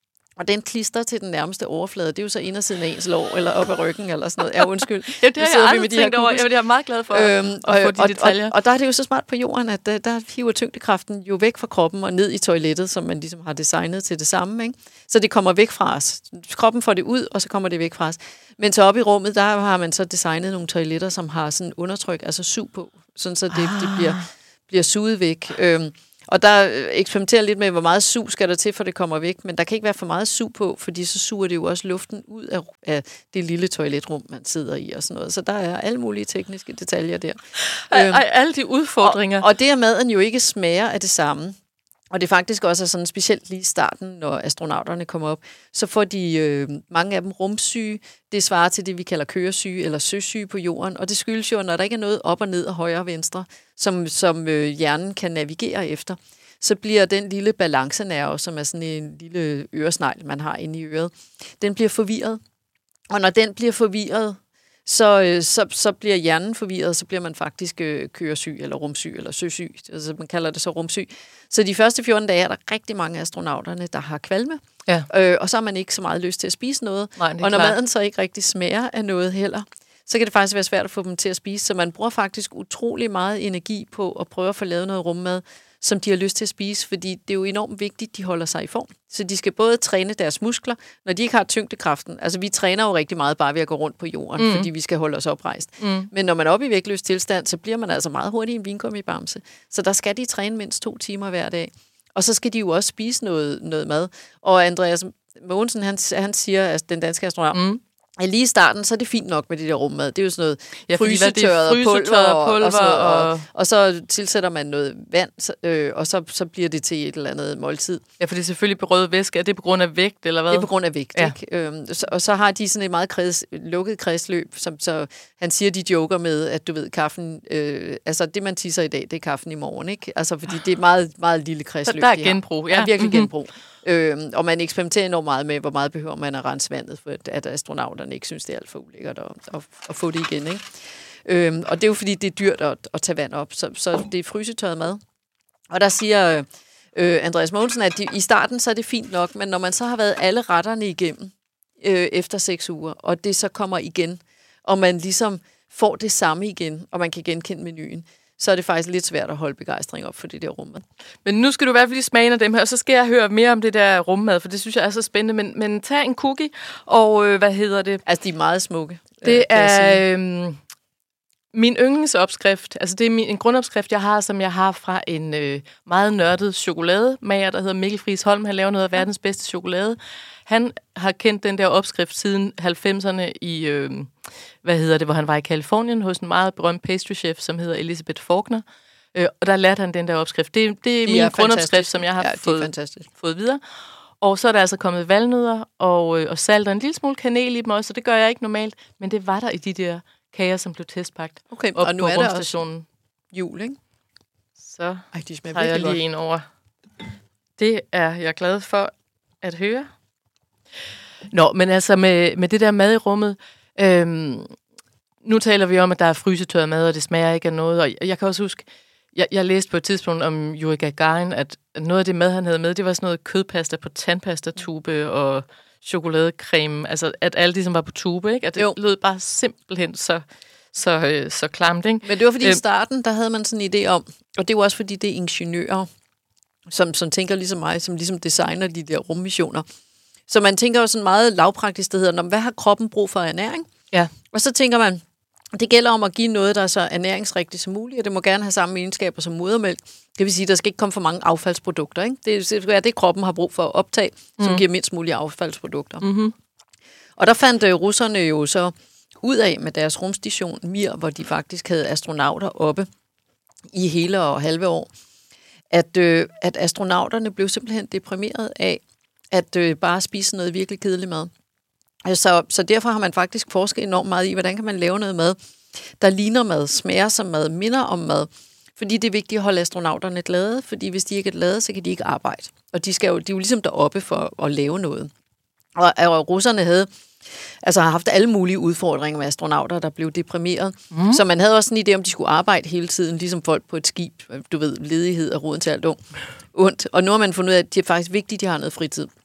Og den klister til den nærmeste overflade, det er jo så indersiden af ens lår, eller op ad ryggen, eller sådan noget. Ja, undskyld. Ja, det har jeg aldrig tænkt over. Jeg er meget glad for øhm, at og, få de og, detaljer. Og, og der er det jo så smart på jorden, at der, der hiver tyngdekraften jo væk fra kroppen og ned i toilettet, som man ligesom har designet til det samme. Ikke? Så det kommer væk fra os. Kroppen får det ud, og så kommer det væk fra os. Men så op i rummet, der har man så designet nogle toiletter, som har sådan undertryk, altså sug på, sådan så det, ah. det bliver, bliver suget væk. Øhm, Og der eksperimenterer lidt med, hvor meget sug skal der til, for det kommer væk. Men der kan ikke være for meget sug på, fordi så suger det jo også luften ud af, af det lille toiletrum, man sidder i og sådan noget. Så der er alle mulige tekniske detaljer der. Ej, ej, alle de udfordringer. Og, og det, at maden jo ikke smager af det samme, og det faktisk også er sådan specielt lige i starten, når astronauterne kommer op, så får de øh, mange af dem rumsyge. Det svarer til det, vi kalder køresyge eller søsyge på jorden. Og det skyldes jo, når der ikke er noget op og ned og højre og venstre, som, som øh, hjernen kan navigere efter, så bliver den lille balancenerve, som er sådan en lille øresnegl, man har inde i øret, den bliver forvirret. Og når den bliver forvirret, Så, øh, så, så bliver hjernen forvirret, så bliver man faktisk øh, køresyg, eller rumsyg, eller søsyg. Altså, man kalder det så rumsyg. Så de første fjorten dage er der rigtig mange astronauterne, der har kvalme. Ja. Øh, og så har man ikke så meget lyst til at spise noget. Nej, og når klart. maden så ikke rigtig smager af noget heller, så kan det faktisk være svært at få dem til at spise. Så man bruger faktisk utrolig meget energi på at prøve at få lavet noget rummad, som de har lyst til at spise, fordi det er jo enormt vigtigt, at de holder sig i form. Så de skal både træne deres muskler, når de ikke har tyngdekraften. Altså, vi træner jo rigtig meget bare ved at gå rundt på jorden, mm. fordi vi skal holde os oprejst. Mm. Men når man er oppe i vægtløs tilstand, så bliver man altså meget hurtigt en vingummibamse. Så der skal de træne mindst to timer hver dag. Og så skal de jo også spise noget, noget mad. Og Andreas Mogensen, han, han siger, at den danske astronaut, mm. at lige i starten, så er det fint nok med det der rummad. Det er jo sådan noget ja, frysetørret og pulver, og, pulver og, så, og, og, og så tilsætter man noget vand, så, øh, og så, så bliver det til et eller andet måltid. Ja, for det er selvfølgelig berøvet væske. Er det på grund af vægt, eller hvad? Det er på grund af vægt, ja. ikke? Øhm, så, og så har de sådan et meget kreds, lukket kredsløb, som så han siger, de joker med, at du ved, kaffen, øh, altså det man tisser i dag, det er kaffen i morgen, ikke? Altså fordi det er et meget, meget lille kredsløb. Så der er genbrug, ja. Der er virkelig mm-hmm. genbrug. Øhm, og man eksperimenterer enormt meget med, hvor meget behøver man at rense vandet, for at, at astronauterne ikke synes, det er alt for ulækkert at, at, at få det igen. Ikke? Øhm, og det er jo fordi, det er dyrt at, at tage vand op, så, så det er frysetørret mad. Og der siger øh, Andreas Mogensen, at de, i starten så er det fint nok, men når man så har været alle retterne igennem øh, efter seks uger, og det så kommer igen, og man ligesom får det samme igen, og man kan genkende menuen, så er det faktisk lidt svært at holde begejstring op for det der rummad. Men nu skal du i hvert fald lige smage af dem her, og så skal jeg høre mere om det der rummad, for det synes jeg er så spændende. Men, men tag en cookie, og øh, hvad hedder det? Altså, de er meget smukke. Det øh, er øh, min yndlingsopskrift. Altså, det er min, en grundopskrift, jeg har, som jeg har fra en øh, meget nørdet chokolademager, der hedder Mikkel Friis Holm. Han laver noget af verdens bedste chokolade. Han har kendt den der opskrift siden halvfemserne i, øh, hvad hedder det, hvor han var i Californien hos en meget berømt pastrychef, som hedder Elizabeth Faulkner. Øh, og der lærte han den der opskrift. Det, det er de min er grundopskrift, som jeg har ja, fået, fået videre. Og så er der altså kommet valnødder og, øh, og salt og en lille smule kanel i dem også, så det gør jeg ikke normalt. Men det var der i de der kager, som blev testpagt okay, op og nu på er rumstationen. Der jul, ikke? Så Ej, de tager jeg lige godt. En over. Det er jeg glad for at høre. Nå, men altså med, med det der mad i rummet, øhm, nu taler vi om, at der er frysetørret mad, og det smager ikke af noget. Og jeg, jeg kan også huske, jeg, jeg læste på et tidspunkt om Yuri Gagarin, at noget af det mad, han havde med, det var sådan noget kødpasta på tandpastatube og chokoladecreme. Altså, at alt ligesom var på tube, ikke? At det jo. lød bare simpelthen så, så, øh, så klamt, ikke? Men det var fordi øhm, i starten, der havde man sådan en idé om, og det var også fordi, det er ingeniører, som, som tænker ligesom mig, som ligesom designer de der rummissioner. Så man tænker jo sådan meget lavpraktisk, det hedder, hvad har kroppen brug for ernæring? Ja. Og så tænker man, det gælder om at give noget, der er så ernæringsrigtigt som muligt, og det må gerne have samme egenskaber som modermælk. Det vil sige, at der skal ikke komme for mange affaldsprodukter. Ikke? Det skal være det, kroppen har brug for at optage, som mm. giver mindst mulige affaldsprodukter. Mm-hmm. Og der fandt uh, russerne jo så ud af med deres rumstation Mir, hvor de faktisk havde astronauter oppe i hele og halve år, at, øh, at astronauterne blev simpelthen deprimeret af at øh, bare spise noget virkelig kedelig mad. Så, så derfor har man faktisk forsket enormt meget i, hvordan kan man lave noget mad, der ligner mad, smager som mad, minder om mad. Fordi det er vigtigt at holde astronauterne glade, fordi hvis de ikke er glade, så kan de ikke arbejde. Og de, skal jo, de er jo ligesom deroppe for at lave noget. Og, og russerne havde altså har haft alle mulige udfordringer med astronauter, der blev deprimeret. Mm. Så man havde også en idé om, de skulle arbejde hele tiden, ligesom folk på et skib. Du ved, ledighed og roden til alt ondt. Og nu har man fundet ud af, at det er faktisk vigtigt, at de har noget fritid.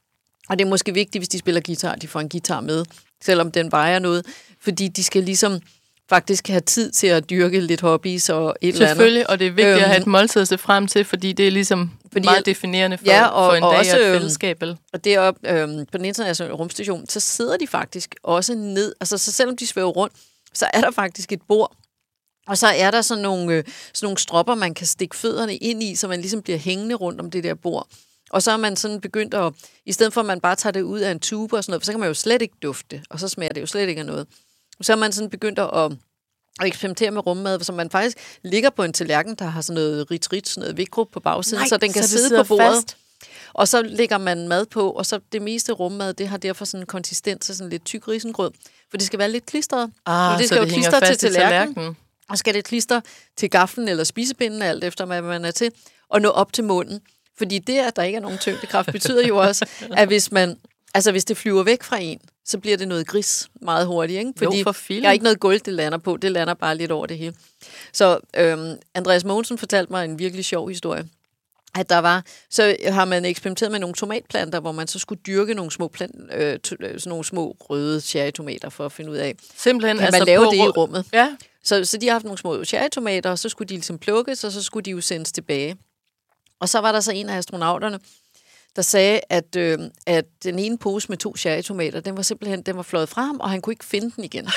Og det er måske vigtigt, hvis de spiller guitar, at de får en guitar med, selvom den vejer noget. Fordi de skal ligesom faktisk have tid til at dyrke lidt hobbies og et eller andet. Selvfølgelig, og det er vigtigt øhm, at have et måltid at se frem til, fordi det er ligesom fordi, meget definerende for, ja, og, for en og dag også, af fællesskab. Og deroppe øhm, på den internationale rumstation, så sidder de faktisk også ned. Altså, så selvom de svæver rundt, så er der faktisk et bord. Og så er der sådan nogle, øh, sådan nogle stropper, man kan stikke fødderne ind i, så man ligesom bliver hængende rundt om det der bord. Og så er man sådan begyndt at, i stedet for at man bare tager det ud af en tube og sådan noget, for så kan man jo slet ikke dufte, og så smager det jo slet ikke af noget. Så er man sådan begyndt at, at eksperimentere med rummad, så man faktisk ligger på en tallerken, der har sådan noget rit-rit, sådan noget vikrup på bagsiden, Nej, så den kan så sidde på bordet. Fast. Og så lægger man mad på, og så det meste rummad, det har derfor sådan en konsistens, sådan lidt tyk risengrød, for det skal være lidt klistret. Ah, det skal så det jo klister til tallerkenen. tallerken. Og skal det klister til gaflen eller spisepinden, alt efter hvad man er til, og nå op til munden. Fordi det, at der ikke er nogen tyngdekraft, betyder jo også, at hvis man, altså hvis det flyver væk fra en, så bliver det noget gris meget hurtigt, ikke? Fordi jo, for der er ikke noget gulv, det lander på. Det lander bare lidt over det hele. Så øhm, Andreas Mogensen fortalte mig en virkelig sjov historie. At der var, så har man eksperimenteret med nogle tomatplanter, hvor man så skulle dyrke nogle små, plant, øh, t- sådan nogle små røde cherrytomater for at finde ud af, simpelthen kan altså man lave på det i rummet. Ja. Så, så de har haft nogle små cherrytomater, og så skulle de ligesom plukkes, og så skulle de jo sendes tilbage. Og så var der så en af astronauterne, der sagde, at, øh, at den ene pose med to cherrytomater, den var simpelthen den var fløjet fra ham, og han kunne ikke finde den igen.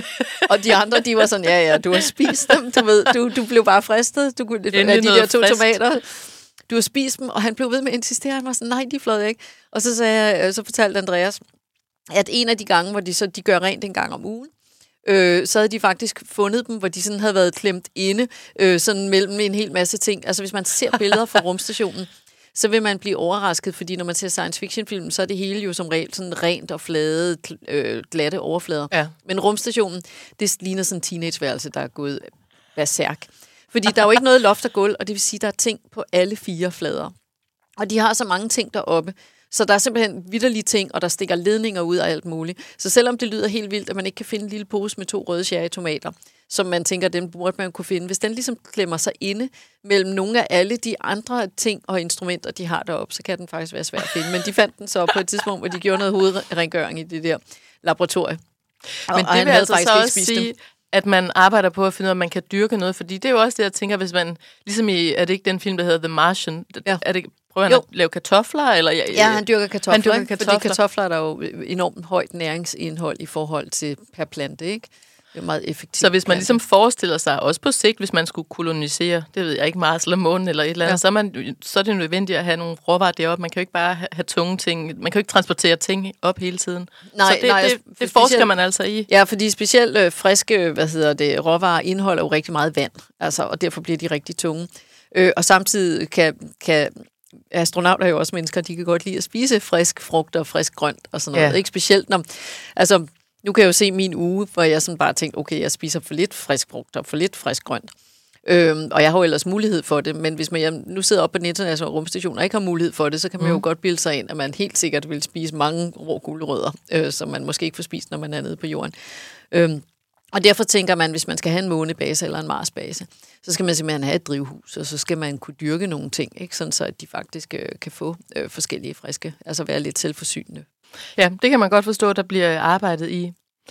Og de andre, de var sådan, ja, ja, du har spist dem, du ved, du, du blev bare fristet, du kunne de der to frist. tomater. Du har spist dem, og han blev ved med at insistere, han var sådan, nej, de fløjede ikke. Og så, sagde jeg, så fortalte Andreas, at en af de gange, hvor de, så, de gør rent en gang om ugen, Øh, så havde de faktisk fundet dem, hvor de sådan havde været klemt inde, øh, sådan mellem en hel masse ting. Altså hvis man ser billeder fra rumstationen, så vil man blive overrasket, fordi når man ser science fiction film, så er det hele jo som regel sådan rent og flade, øh, glatte overflader. Ja. Men rumstationen, det ligner sådan en teenageværelse, der er gået berserk. Fordi der er jo ikke noget loft og gulv, og det vil sige, der er ting på alle fire flader. Og de har så mange ting deroppe, så der er simpelthen vitterlige ting, og der stikker ledninger ud af alt muligt. Så selvom det lyder helt vildt, at man ikke kan finde en lille pose med to røde cherrytomater, som man tænker, den burde man kunne finde, hvis den ligesom klemmer sig inde mellem nogle af alle de andre ting og instrumenter, de har deroppe, så kan den faktisk være svær at finde. Men de fandt den så på et tidspunkt, hvor de gjorde noget hovedrengøring i det der laboratorie. Og, Men det vil altså så også sige, dem. at man arbejder på at finde ud af, at man kan dyrke noget, fordi det er jo også det, jeg tænker, hvis man, ligesom i, er det ikke den film, der hedder The Martian, ja. er det Prøver han jo. at lave kartofler? Eller, ja, ja, han dyrker kartofler, han dyrker kartofler. Fordi kartofler er der jo enormt højt næringsindhold i forhold til per plante, ikke? Det er meget effektivt. Så hvis man ligesom forestiller sig, også på sigt, hvis man skulle kolonisere, det ved jeg ikke, Mars eller månen eller et eller andet, ja. så, er man, så er det nødvendigt at have nogle råvarer deroppe. Man kan jo ikke bare have, have tunge ting, man kan jo ikke transportere ting op hele tiden. Nej, så det, nej, det, det, det forsker man altså i. Ja, fordi specielt øh, friske, hvad hedder det, råvarer indeholder jo rigtig meget vand, altså, og derfor bliver de rigtig tunge. Øh, og samtidig kan, kan astronauter er jo også mennesker, de kan godt lide at spise frisk frugt og frisk grønt og sådan noget. Ja. Ikke specielt når, altså nu kan jeg jo se min uge, hvor jeg sådan bare tænkte, okay, jeg spiser for lidt frisk frugt og for lidt frisk grønt. Øhm, og jeg har jo ellers mulighed for det, men hvis man jeg nu sidder oppe på den internationale rumstation og ikke har mulighed for det, så kan man mm. jo godt bilde sig ind, at man helt sikkert vil spise mange rå gulerødder, øh, som man måske ikke får spist, når man er nede på jorden. Øhm, og derfor tænker man, hvis man skal have en månebase eller en Marsbase, så skal man simpelthen have et drivhus, og så skal man kunne dyrke nogle ting, ikke? Sådan så at de faktisk øh, kan få øh, forskellige friske, altså være lidt selvforsynende. Ja, det kan man godt forstå, der bliver arbejdet i.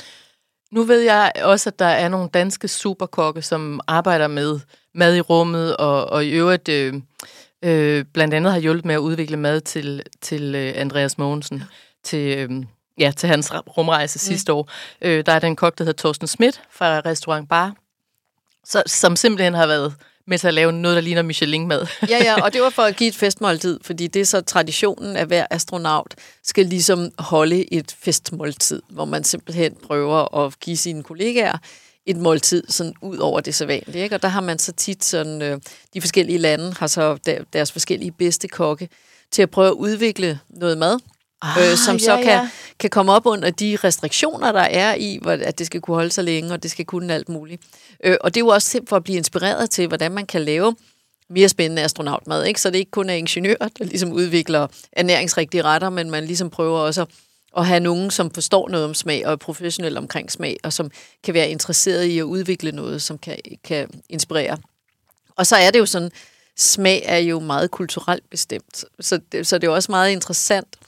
Nu ved jeg også, at der er nogle danske superkokke, som arbejder med mad i rummet, og, og i øvrigt øh, øh, blandt andet har hjulpet med at udvikle mad til, til øh, Andreas Mogensen, til, øh, ja, til hans rumrejse mm. sidste år. Øh, der er den kok, der hedder Torsten Schmidt fra Restaurant Bar, så, som simpelthen har været med til at lave noget, der ligner Michelin-mad. ja, ja, og det var for at give et festmåltid, fordi det er så traditionen, at hver astronaut skal ligesom holde et festmåltid, hvor man simpelthen prøver at give sine kollegaer et måltid sådan ud over det sædvanlige, ikke? Og der har man så tit sådan, øh, de forskellige lande har så der, deres forskellige bedste kokke til at prøve at udvikle noget mad, ah, øh, som ja, så kan, ja. kan komme op under de restriktioner, der er i, at det skal kunne holde sig længe, og det skal kunne alt muligt. Øh, og det er jo også for at blive inspireret til, hvordan man kan lave mere spændende astronautmad, ikke? Så det ikke kun er ingeniører, der ligesom udvikler ernæringsrigtige retter, men man ligesom prøver også at have nogen, som forstår noget om smag og er professionelle omkring smag, og som kan være interesseret i at udvikle noget, som kan, kan inspirere. Og så er det jo sådan, smag er jo meget kulturelt bestemt, så det, så det er jo også meget interessant,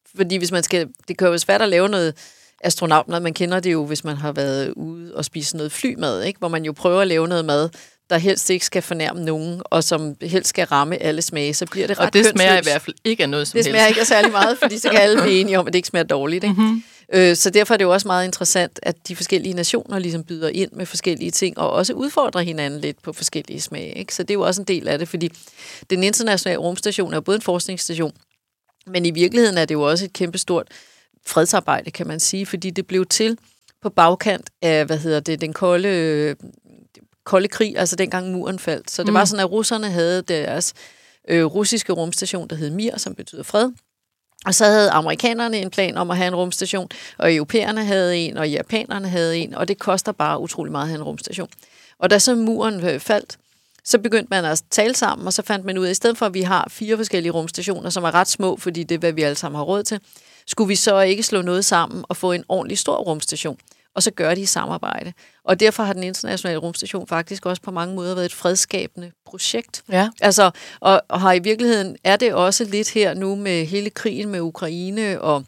Fordi hvis man skal, det kan jo være svært at lave noget astronautmad. Man kender det jo, hvis man har været ude og spise noget flymad, ikke? Hvor man jo prøver at lave noget mad, der helst ikke skal fornærme nogen, og som helst skal ramme alle smage, så bliver det ret Og det smager kønsløst. i hvert fald ikke af noget som Det helst. smager ikke af særlig meget, fordi så kan alle blive enige om, at det ikke smager dårligt. Ikke? Mm-hmm. Øh, så derfor er det jo også meget interessant, at de forskellige nationer ligesom byder ind med forskellige ting, og også udfordrer hinanden lidt på forskellige smage. Ikke? Så det er jo også en del af det, fordi den internationale rumstation er jo både en forskningsstation, men i virkeligheden er det jo også et kæmpestort fredsarbejde, kan man sige, fordi det blev til på bagkant af, hvad hedder det, den kolde, øh, kolde krig, altså dengang muren faldt. Så det mm. var sådan, at russerne havde deres øh, russiske rumstation, der hed Mir, som betyder fred. Og så havde amerikanerne en plan om at have en rumstation, og europæerne havde en, og japanerne havde en, og det koster bare utrolig meget at have en rumstation. Og da så muren øh, faldt, så begyndte man at tale sammen, og så fandt man ud af, at i stedet for, at vi har fire forskellige rumstationer, som er ret små, fordi det er, hvad vi alle sammen har råd til, skulle vi så ikke slå noget sammen og få en ordentlig stor rumstation, og så gøre det i samarbejde. Og derfor har den internationale rumstation faktisk også på mange måder været et fredsskabende projekt. Ja. Altså, og, og har i virkeligheden er det også lidt her nu med hele krigen med Ukraine og,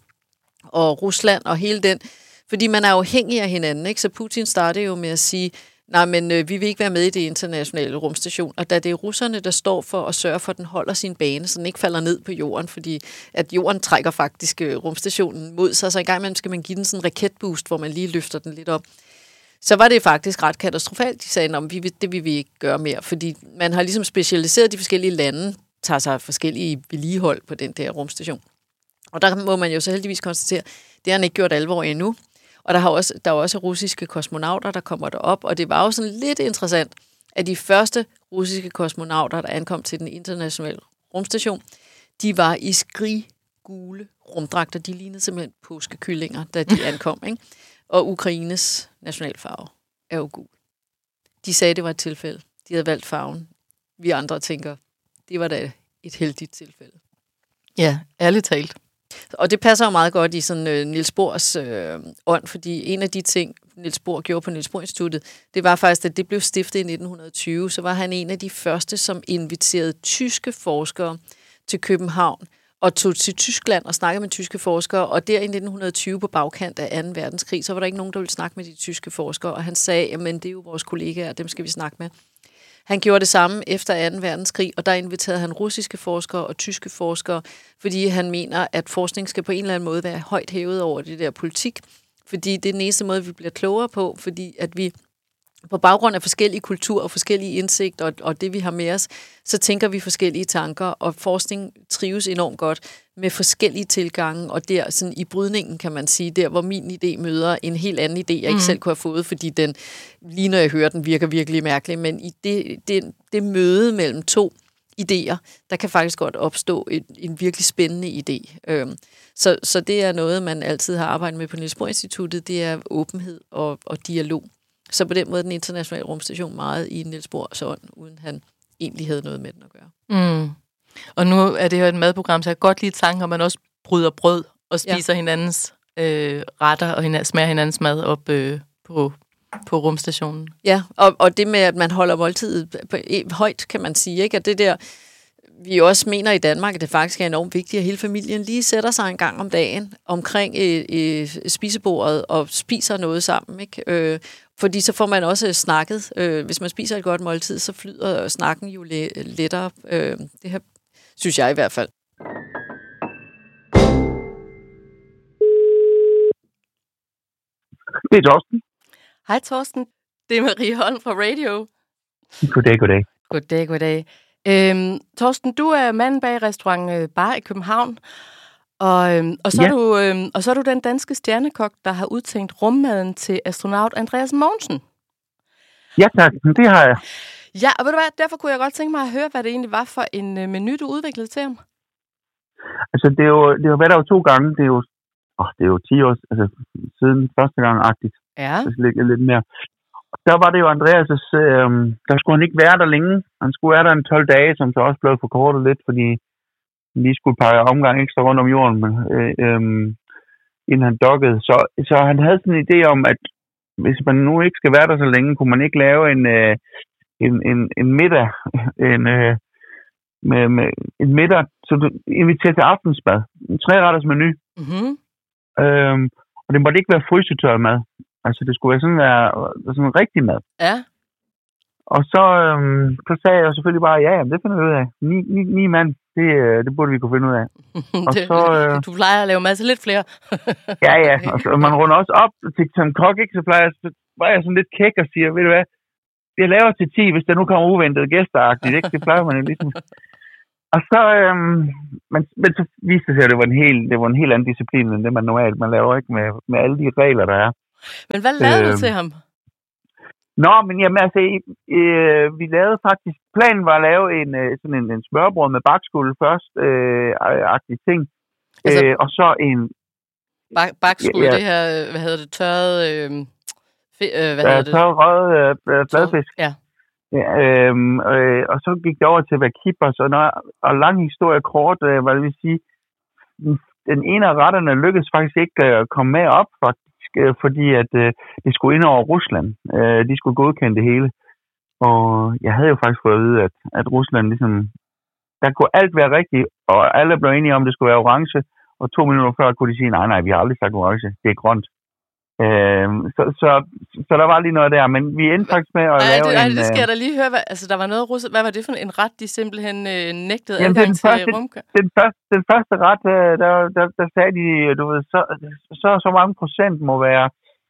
og Rusland og hele den, fordi man er afhængig af hinanden, ikke? Så Putin startede jo med at sige, nej, men øh, vi vil ikke være med i det internationale rumstation, og da det er russerne, der står for at sørge for, at den holder sin bane, så den ikke falder ned på jorden, fordi at jorden trækker faktisk øh, rumstationen mod sig, så en gang imellem skal man give den sådan en raketboost, hvor man lige løfter den lidt op. Så var det faktisk ret katastrofalt. De sagde, at det vil vi ikke gøre mere, fordi man har ligesom specialiseret de forskellige lande, tager sig forskellige vedligehold på den der rumstation. Og der må man jo så heldigvis konstatere, det har han ikke gjort alvor endnu. Og der, har også, der er også russiske kosmonauter, der kommer derop, og det var jo sådan lidt interessant, at de første russiske kosmonauter, der ankom til den internationale rumstation, de var i skriggule rumdragter. De lignede simpelthen påskekyllinger, da de ankom, ikke? Og Ukraines nationalfarve er jo gul. De sagde, det var et tilfælde. De havde valgt farven. Vi andre tænker, det var da et heldigt tilfælde. Ja, ærligt talt. Og det passer jo meget godt i sådan øh, Niels Bohrs øh, ånd, fordi en af de ting, Niels Bohr gjorde på Niels Bohr Instituttet, det var faktisk, at det blev stiftet i nitten tyve, så var han en af de første, som inviterede tyske forskere til København, og tog til Tyskland og snakkede med tyske forskere, og der i nitten tyve på bagkant af anden verdenskrig, så var der ikke nogen, der ville snakke med de tyske forskere, og han sagde, jamen det er jo vores kollegaer, dem skal vi snakke med. Han gjorde det samme efter anden verdenskrig, og der inviterede han russiske forskere og tyske forskere, fordi han mener, at forskning skal på en eller anden måde være højt hævet over det der politik, fordi det er den eneste måde, vi bliver klogere på, fordi at vi på baggrund af forskellige kulturer og forskellige indsigter og, og det, vi har med os, så tænker vi forskellige tanker, og forskning trives enormt godt med forskellige tilgange, og der sådan i brydningen, kan man sige, der hvor min idé møder en helt anden idé, jeg ikke mm. selv kunne have fået, fordi den, lige når jeg hører den, virker virkelig mærkelig, men i det, det, det møde mellem to idéer, der kan faktisk godt opstå et, en virkelig spændende idé. Øhm, så, så det er noget, man altid har arbejdet med på Niels Bohr Instituttet, det er åbenhed og, og dialog. Så på den måde den internationale rumstation meget i Niels Bohrs ånd, uden han egentlig havde noget med den at gøre. Mm. Og nu er det jo et madprogram, så jeg kan godt lide tanken, at man også bryder brød og spiser ja. hinandens øh, retter og hinanden, smager hinandens mad op øh, på, på rumstationen. Ja, og, og det med, at man holder måltidet på, højt, kan man sige, ikke? At det der, vi også mener i Danmark, at det faktisk er enormt vigtigt, at hele familien lige sætter sig en gang om dagen omkring øh, øh, spisebordet og spiser noget sammen, ikke? Øh, fordi så får man også snakket. Øh, hvis man spiser et godt måltid, så flyder snakken jo le- lettere. Øh, det her synes jeg i hvert fald. Det er Torsten. Hej Torsten, det er Marie Holm fra Radio. Goddag, goddag. Goddag, goddag. Øhm, Torsten, du er manden bag restaurant Bar i København, og, øhm, og, så ja. er du, øhm, og så er du den danske stjernekok, der har udtænkt rummaden til astronaut Andreas Mogensen. Ja tak, det har jeg. Ja, og ved du hvad, derfor kunne jeg godt tænke mig at høre, hvad det egentlig var for en øh, menu, du udviklede til ham. Altså, det er jo, det har været der jo to gange. Det er jo, åh, det er jo ti år altså, siden første gang-agtigt. Ja. Det ligger lidt mere. Og der var det jo Andreas' øh, der skulle han ikke være der længe. Han skulle være der en tolv dage, som så også blev forkortet lidt, fordi han lige skulle pege omgang ekstra rundt om jorden, men, øh, øh, inden han dokkede. Så, så han havde sådan en idé om, at hvis man nu ikke skal være der så længe, kunne man ikke lave en, øh, en, en, en middag, en, øh, med, med en middag, så du inviterer til aftensmad. En tre-retters menu, Mm-hmm. Øhm, og det måtte ikke være frysetørret mad. Altså, det skulle være sådan, være, sådan en rigtig mad. Ja. Og så, øhm, så sagde jeg selvfølgelig bare, ja, jamen, det finder vi ud af. Ni, ni, ni mand, det, det burde vi kunne finde ud af. Og det, så, øh, du plejer at lave masser lidt flere. ja, ja. Og så, man runder også op til som kok, ikke? Så plejer jeg, så var jeg sådan lidt kæk og siger, ved du hvad, jeg laver til ti, hvis der nu kommer uventede gæsteragtigt, ikke? Det plejer man jo ligesom. Og så, øhm, men, men så viste det sig, at det var en helt, det var en helt anden disciplin, end det man normalt, man laver ikke med, med alle de regler, der er. Men hvad lavede øhm, du til ham? Nå, men jamen altså, øh, vi lavede faktisk, planen var at lave en, øh, sådan en, en smørbrød med bakskuld først, øh, agtige ting, Altså, øh, og så en... Bak- bakskuld, ja, det her, hvad hedder det, tørret, øh, fe- øh, hvad øh, hedder det? tørret røget øh, fladfisk. Ja. Ja, øh, øh, og så gik det over til at være kippers, og, når, og lang historie kort, øh, hvad det vil sige, den ene af retterne lykkedes faktisk ikke at komme med op, faktisk, øh, fordi at øh, det skulle ind over Rusland. Øh, de skulle godkende det hele. Og jeg havde jo faktisk fået at vide, at, at Rusland ligesom, der kunne alt være rigtigt, og alle blev enige om, at det skulle være orange, og to minutter før kunne de sige, nej, nej, vi har aldrig sagt orange, det er grønt. Øh, så, så, så der var lige noget der, men vi endte faktisk med at ej, lave det, ej, en... det skal jeg da lige høre. Hvad, altså, der var noget russet. Hvad var det for en ret, de simpelthen øh, nægtede Jamen, adgang den til første, rumkø? Den første, den første ret, øh, der, der, der sagde de, du ved, så, så så mange procent må være,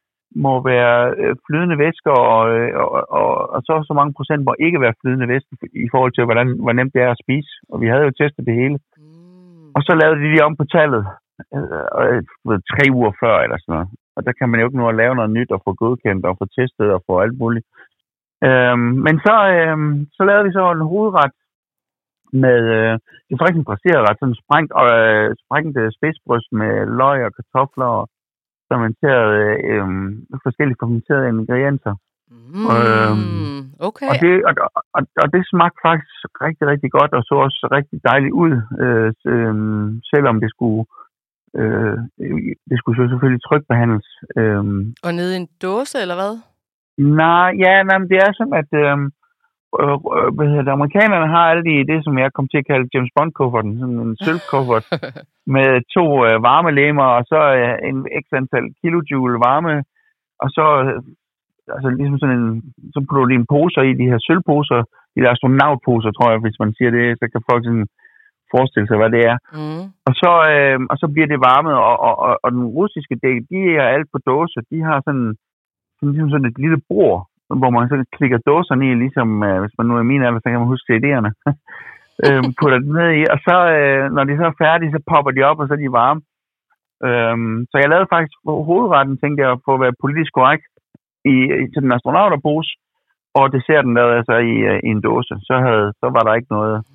må være øh, flydende væsker, og, øh, og, og, og så så mange procent må ikke være flydende væsker, i forhold til, hvordan, hvor nemt det er at spise. Og vi havde jo testet det hele. Mm. Og så lavede de lige om på tallet, øh, øh, tre uger før, eller sådan noget. Og der kan man jo ikke nå at lave noget nyt, og få godkendt, og få testet, og få alt muligt. Øhm, men så, øhm, så lavede vi så en hovedret med, øh, det er faktisk en brasseret ret, sådan sprængt, øh, sprængt øh, spidsbryst med løg og kartofler, og fermenterede, øh, forskellige fermenterede ingredienser. Mm. Øhm, Okay. og, det, og, og, og det smagte faktisk rigtig, rigtig godt, og så også rigtig dejligt ud, øh, øh, selvom det skulle Øh, det skulle så selvfølgelig trykbehandles. Øh, Og nede i en dåse, eller hvad? nej, ja, nej, men det er som, at øh, øh, hvad hedder det, amerikanerne har alle de, det, som jeg kom til at kalde James Bond-kufferten, sådan en sølvkuffert med to øh, varmelemmer, og så øh, en ekstra antal kilojoule varme, og så øh, altså ligesom sådan en, så putter de en poser i, de her sølvposer, de der astronautposer, tror jeg, hvis man siger det, så kan folk sådan forestille sig, hvad det er. Mm. Og så, øh, og så bliver det varmet, og, og, og, og den russiske del, de er alt på dåse. De har sådan, sådan, ligesom sådan et lille bord, hvor man så klikker dåserne i, ligesom øh, hvis man nu er min alder, så kan man huske C D'erne. øh, putter det ned i, og så, øh, når de så er færdige, så popper de op, og så er de varme. Øh, så jeg lavede faktisk hovedretten, tænkte jeg, for at være politisk korrekt, i, i til den astronauterpose, og desserten lavede jeg så i, øh, i en dåse. Så, havde, så var der ikke noget.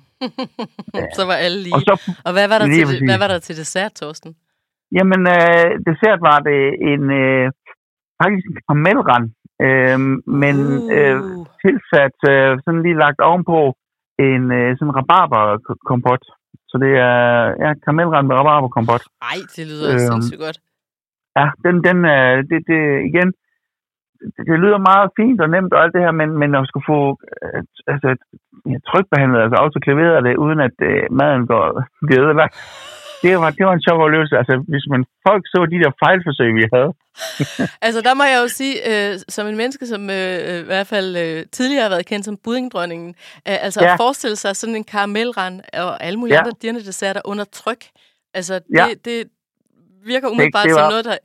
Så var alle lige. Og, så, og hvad, var der lige til, hvad var der til dessert, Torsten? Jamen, øh, dessert var det en øh, faktisk en karamelrand, øh, men øh, Uh. tilsat, øh, sådan lige lagt ovenpå en øh, sådan rabarberkompot. Så det er ja, karamelrand med rabarberkompot. Ej, det lyder Øhm, sindssygt godt. Ja, den, den øh, det, det igen, det, det lyder meget fint og nemt og alt det her, men, men at skulle få øh, altså, ja, trykbehandlet, altså autokleveret det, uden at øh, maden går bliver ødelagt. Det var, det var en sjov oplevelse. Altså, hvis man folk så de der fejlforsøg, vi havde. Altså, der må jeg jo sige, øh, som en menneske, som øh, i hvert fald øh, tidligere har været kendt som buddingdronningen, øh, altså Ja. at forestille sig sådan en karamelrand og alle mulige Ja. andre dirrende desserter under tryk, altså det, Ja. det virker umiddelbart det som var- noget, der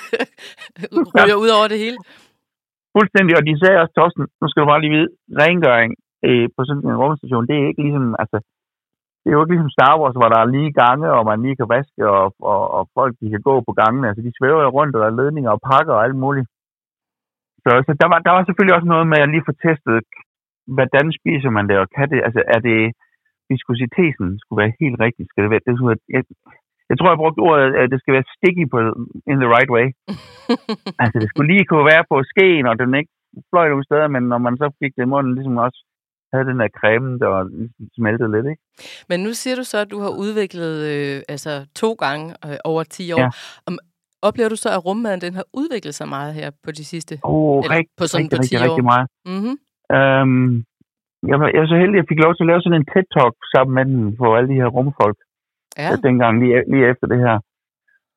ryger ud over det hele. Fuldstændig, og de sagde også, Torsten, nu skal du bare lige vide, rengøring øh, på sådan en rumstation, det er ikke ligesom, altså, det er jo ikke ligesom Star Wars, hvor der er lige gange, og man lige kan vaske, og, og, og folk, de kan gå på gangene, altså, de svæver jo rundt, og der er ledninger og pakker og alt muligt. Så, så der, var, der var selvfølgelig også noget med at lige få testet, hvordan spiser man det, og kan det, altså, er det, viskositeten skulle være helt rigtig, skal det være, det skulle være, jeg, jeg tror, jeg brugte ordet, at det skal være sticky på in the right way. Altså, det skulle lige kunne være på skeen, og den ikke fløj nogle steder, men når man så fik det i munden, ligesom også havde den der creme, der ligesom smeltede lidt, ikke? Men nu siger du så, at du har udviklet øh, altså to gange øh, over ti år. Ja. Om, oplever du så, at rummaden den har udviklet sig meget her på de sidste? Åh, oh, Eller rigtig, på sådan rigtig, på ti rigtig, år? rigtig meget. Mm-hmm. Øhm, jeg, var, jeg var så heldig, at jeg fik lov til at lave sådan en TED-talk sammen med den for alle de her rumfolk. Ja. Dengang lige, lige efter det her.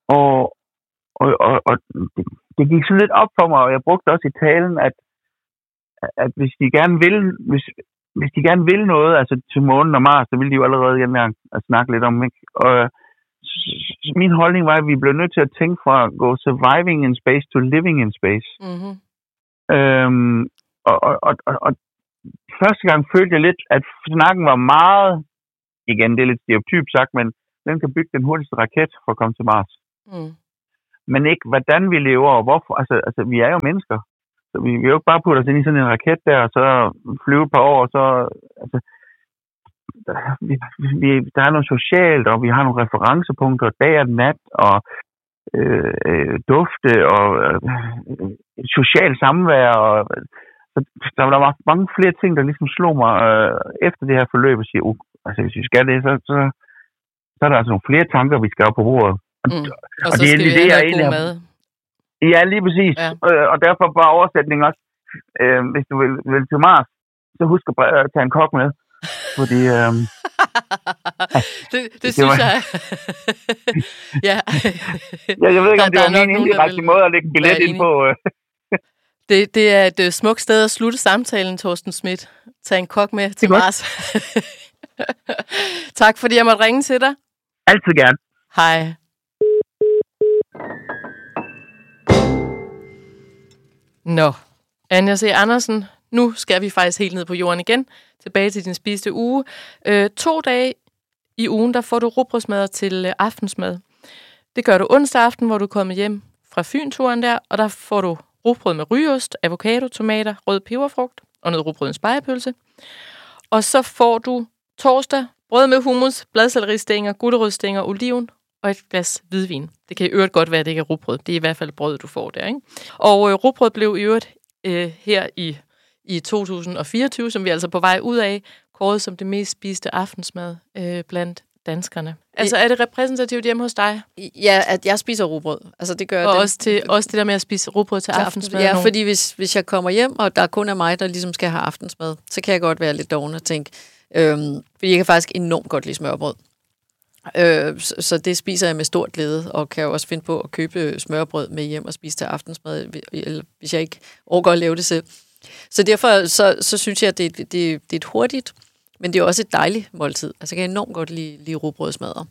Og, og, og, og det, det gik sådan lidt op for mig, og jeg brugte også i talen, at, at hvis de gerne vil, hvis, hvis de gerne vil noget, altså til månen og Mars, så ville de jo allerede gerne at snakke lidt om, ikke? Og min holdning var, at vi blev nødt til at tænke fra at gå surviving in space to living in space. Mm-hmm. Øhm, og, og, og, og, og første gang følte jeg lidt, at snakken var meget, igen, det er lidt stereotyp sagt, men den kan bygge den hurtigste raket for at komme til Mars. Mm. Men ikke, hvordan vi lever, og hvorfor. Altså, altså vi er jo mennesker. Så vi, vi er jo ikke bare putte os ind i sådan en raket der, og så flyve et par år, og så... Altså, der, vi, vi, der er noget socialt, og vi har nogle referencepunkter, dag og nat, og øh, øh, dufte, og øh, socialt samvær, og... Så der var mange flere ting, der ligesom slog mig øh, efter det her forløb og siger, uh, altså hvis vi skal det, så, så, så er der altså nogle flere tanker, vi skal have på bordet. Og, Mm. Og, og så det er skal vi det, jeg have egentlig god har- mad. Ja, lige præcis. Ja. Ja. Øh, og derfor bare oversætning også. Øh, hvis du vil, vil til Mars, så husk at br- tage en kok med. Fordi, øh, det, det, det det synes var- jeg. ja. ja, jeg ved ikke, Der- om det der var er nok min nogen, der indirekte vil måde at lægge en billet være ind på. Øh. Det, det er et øh, smukt sted at slutte samtalen, Torsten Schmidt. Tag en kok med til Det er godt. Mars. Tak, fordi jeg måtte ringe til dig. Altid gerne. Hej. Nå, Anja C. Andersen, nu skal vi faktisk helt ned på jorden igen. Tilbage til din spiste uge. Øh, to dage i ugen, der får du rugbrødsmadder til øh, aftensmad. Det gør du onsdag aften, hvor du er kommet hjem fra Fyn-turen der, og der får du rugbrød med rygeost, avocado, tomater, rød peberfrugt og noget rugbrød spegepølse. Og så får du torsdag brød med hummus, bladselleristænger, gulerødstænger, oliven og et glas hvidvin. Det kan i øvrigt godt være, at det ikke er rugbrød. Det er i hvert fald brød, du får der, ikke? Og øh, rugbrød blev i øvrigt øh, her i, i to tusind og fireogtyve, som vi er altså på vej ud af, kåret som det mest spiste aftensmad øh, blandt danskerne. Altså, er det repræsentativt hjemme hos dig? Ja, at jeg spiser rugbrød. Altså, det gør Og den- også, til, også det der med at spise rugbrød til, til aftensmad? Ja, nogle- fordi hvis, hvis jeg kommer hjem, og der kun er mig, der ligesom skal have aftensmad, så kan jeg godt være lidt doven og tænke, øhm, fordi jeg kan faktisk enormt godt lide smørbrød. Øh, så, så det spiser jeg med stort glæde, og kan jo også finde på at købe smørbrød med hjem og spise til aftensmad, eller hvis jeg ikke overgår at lave det selv. Så derfor så, så synes jeg, at det, det, det er et hurtigt, men det er også et dejligt måltid. Altså jeg kan enormt godt lide, lide rugbrødsmadder.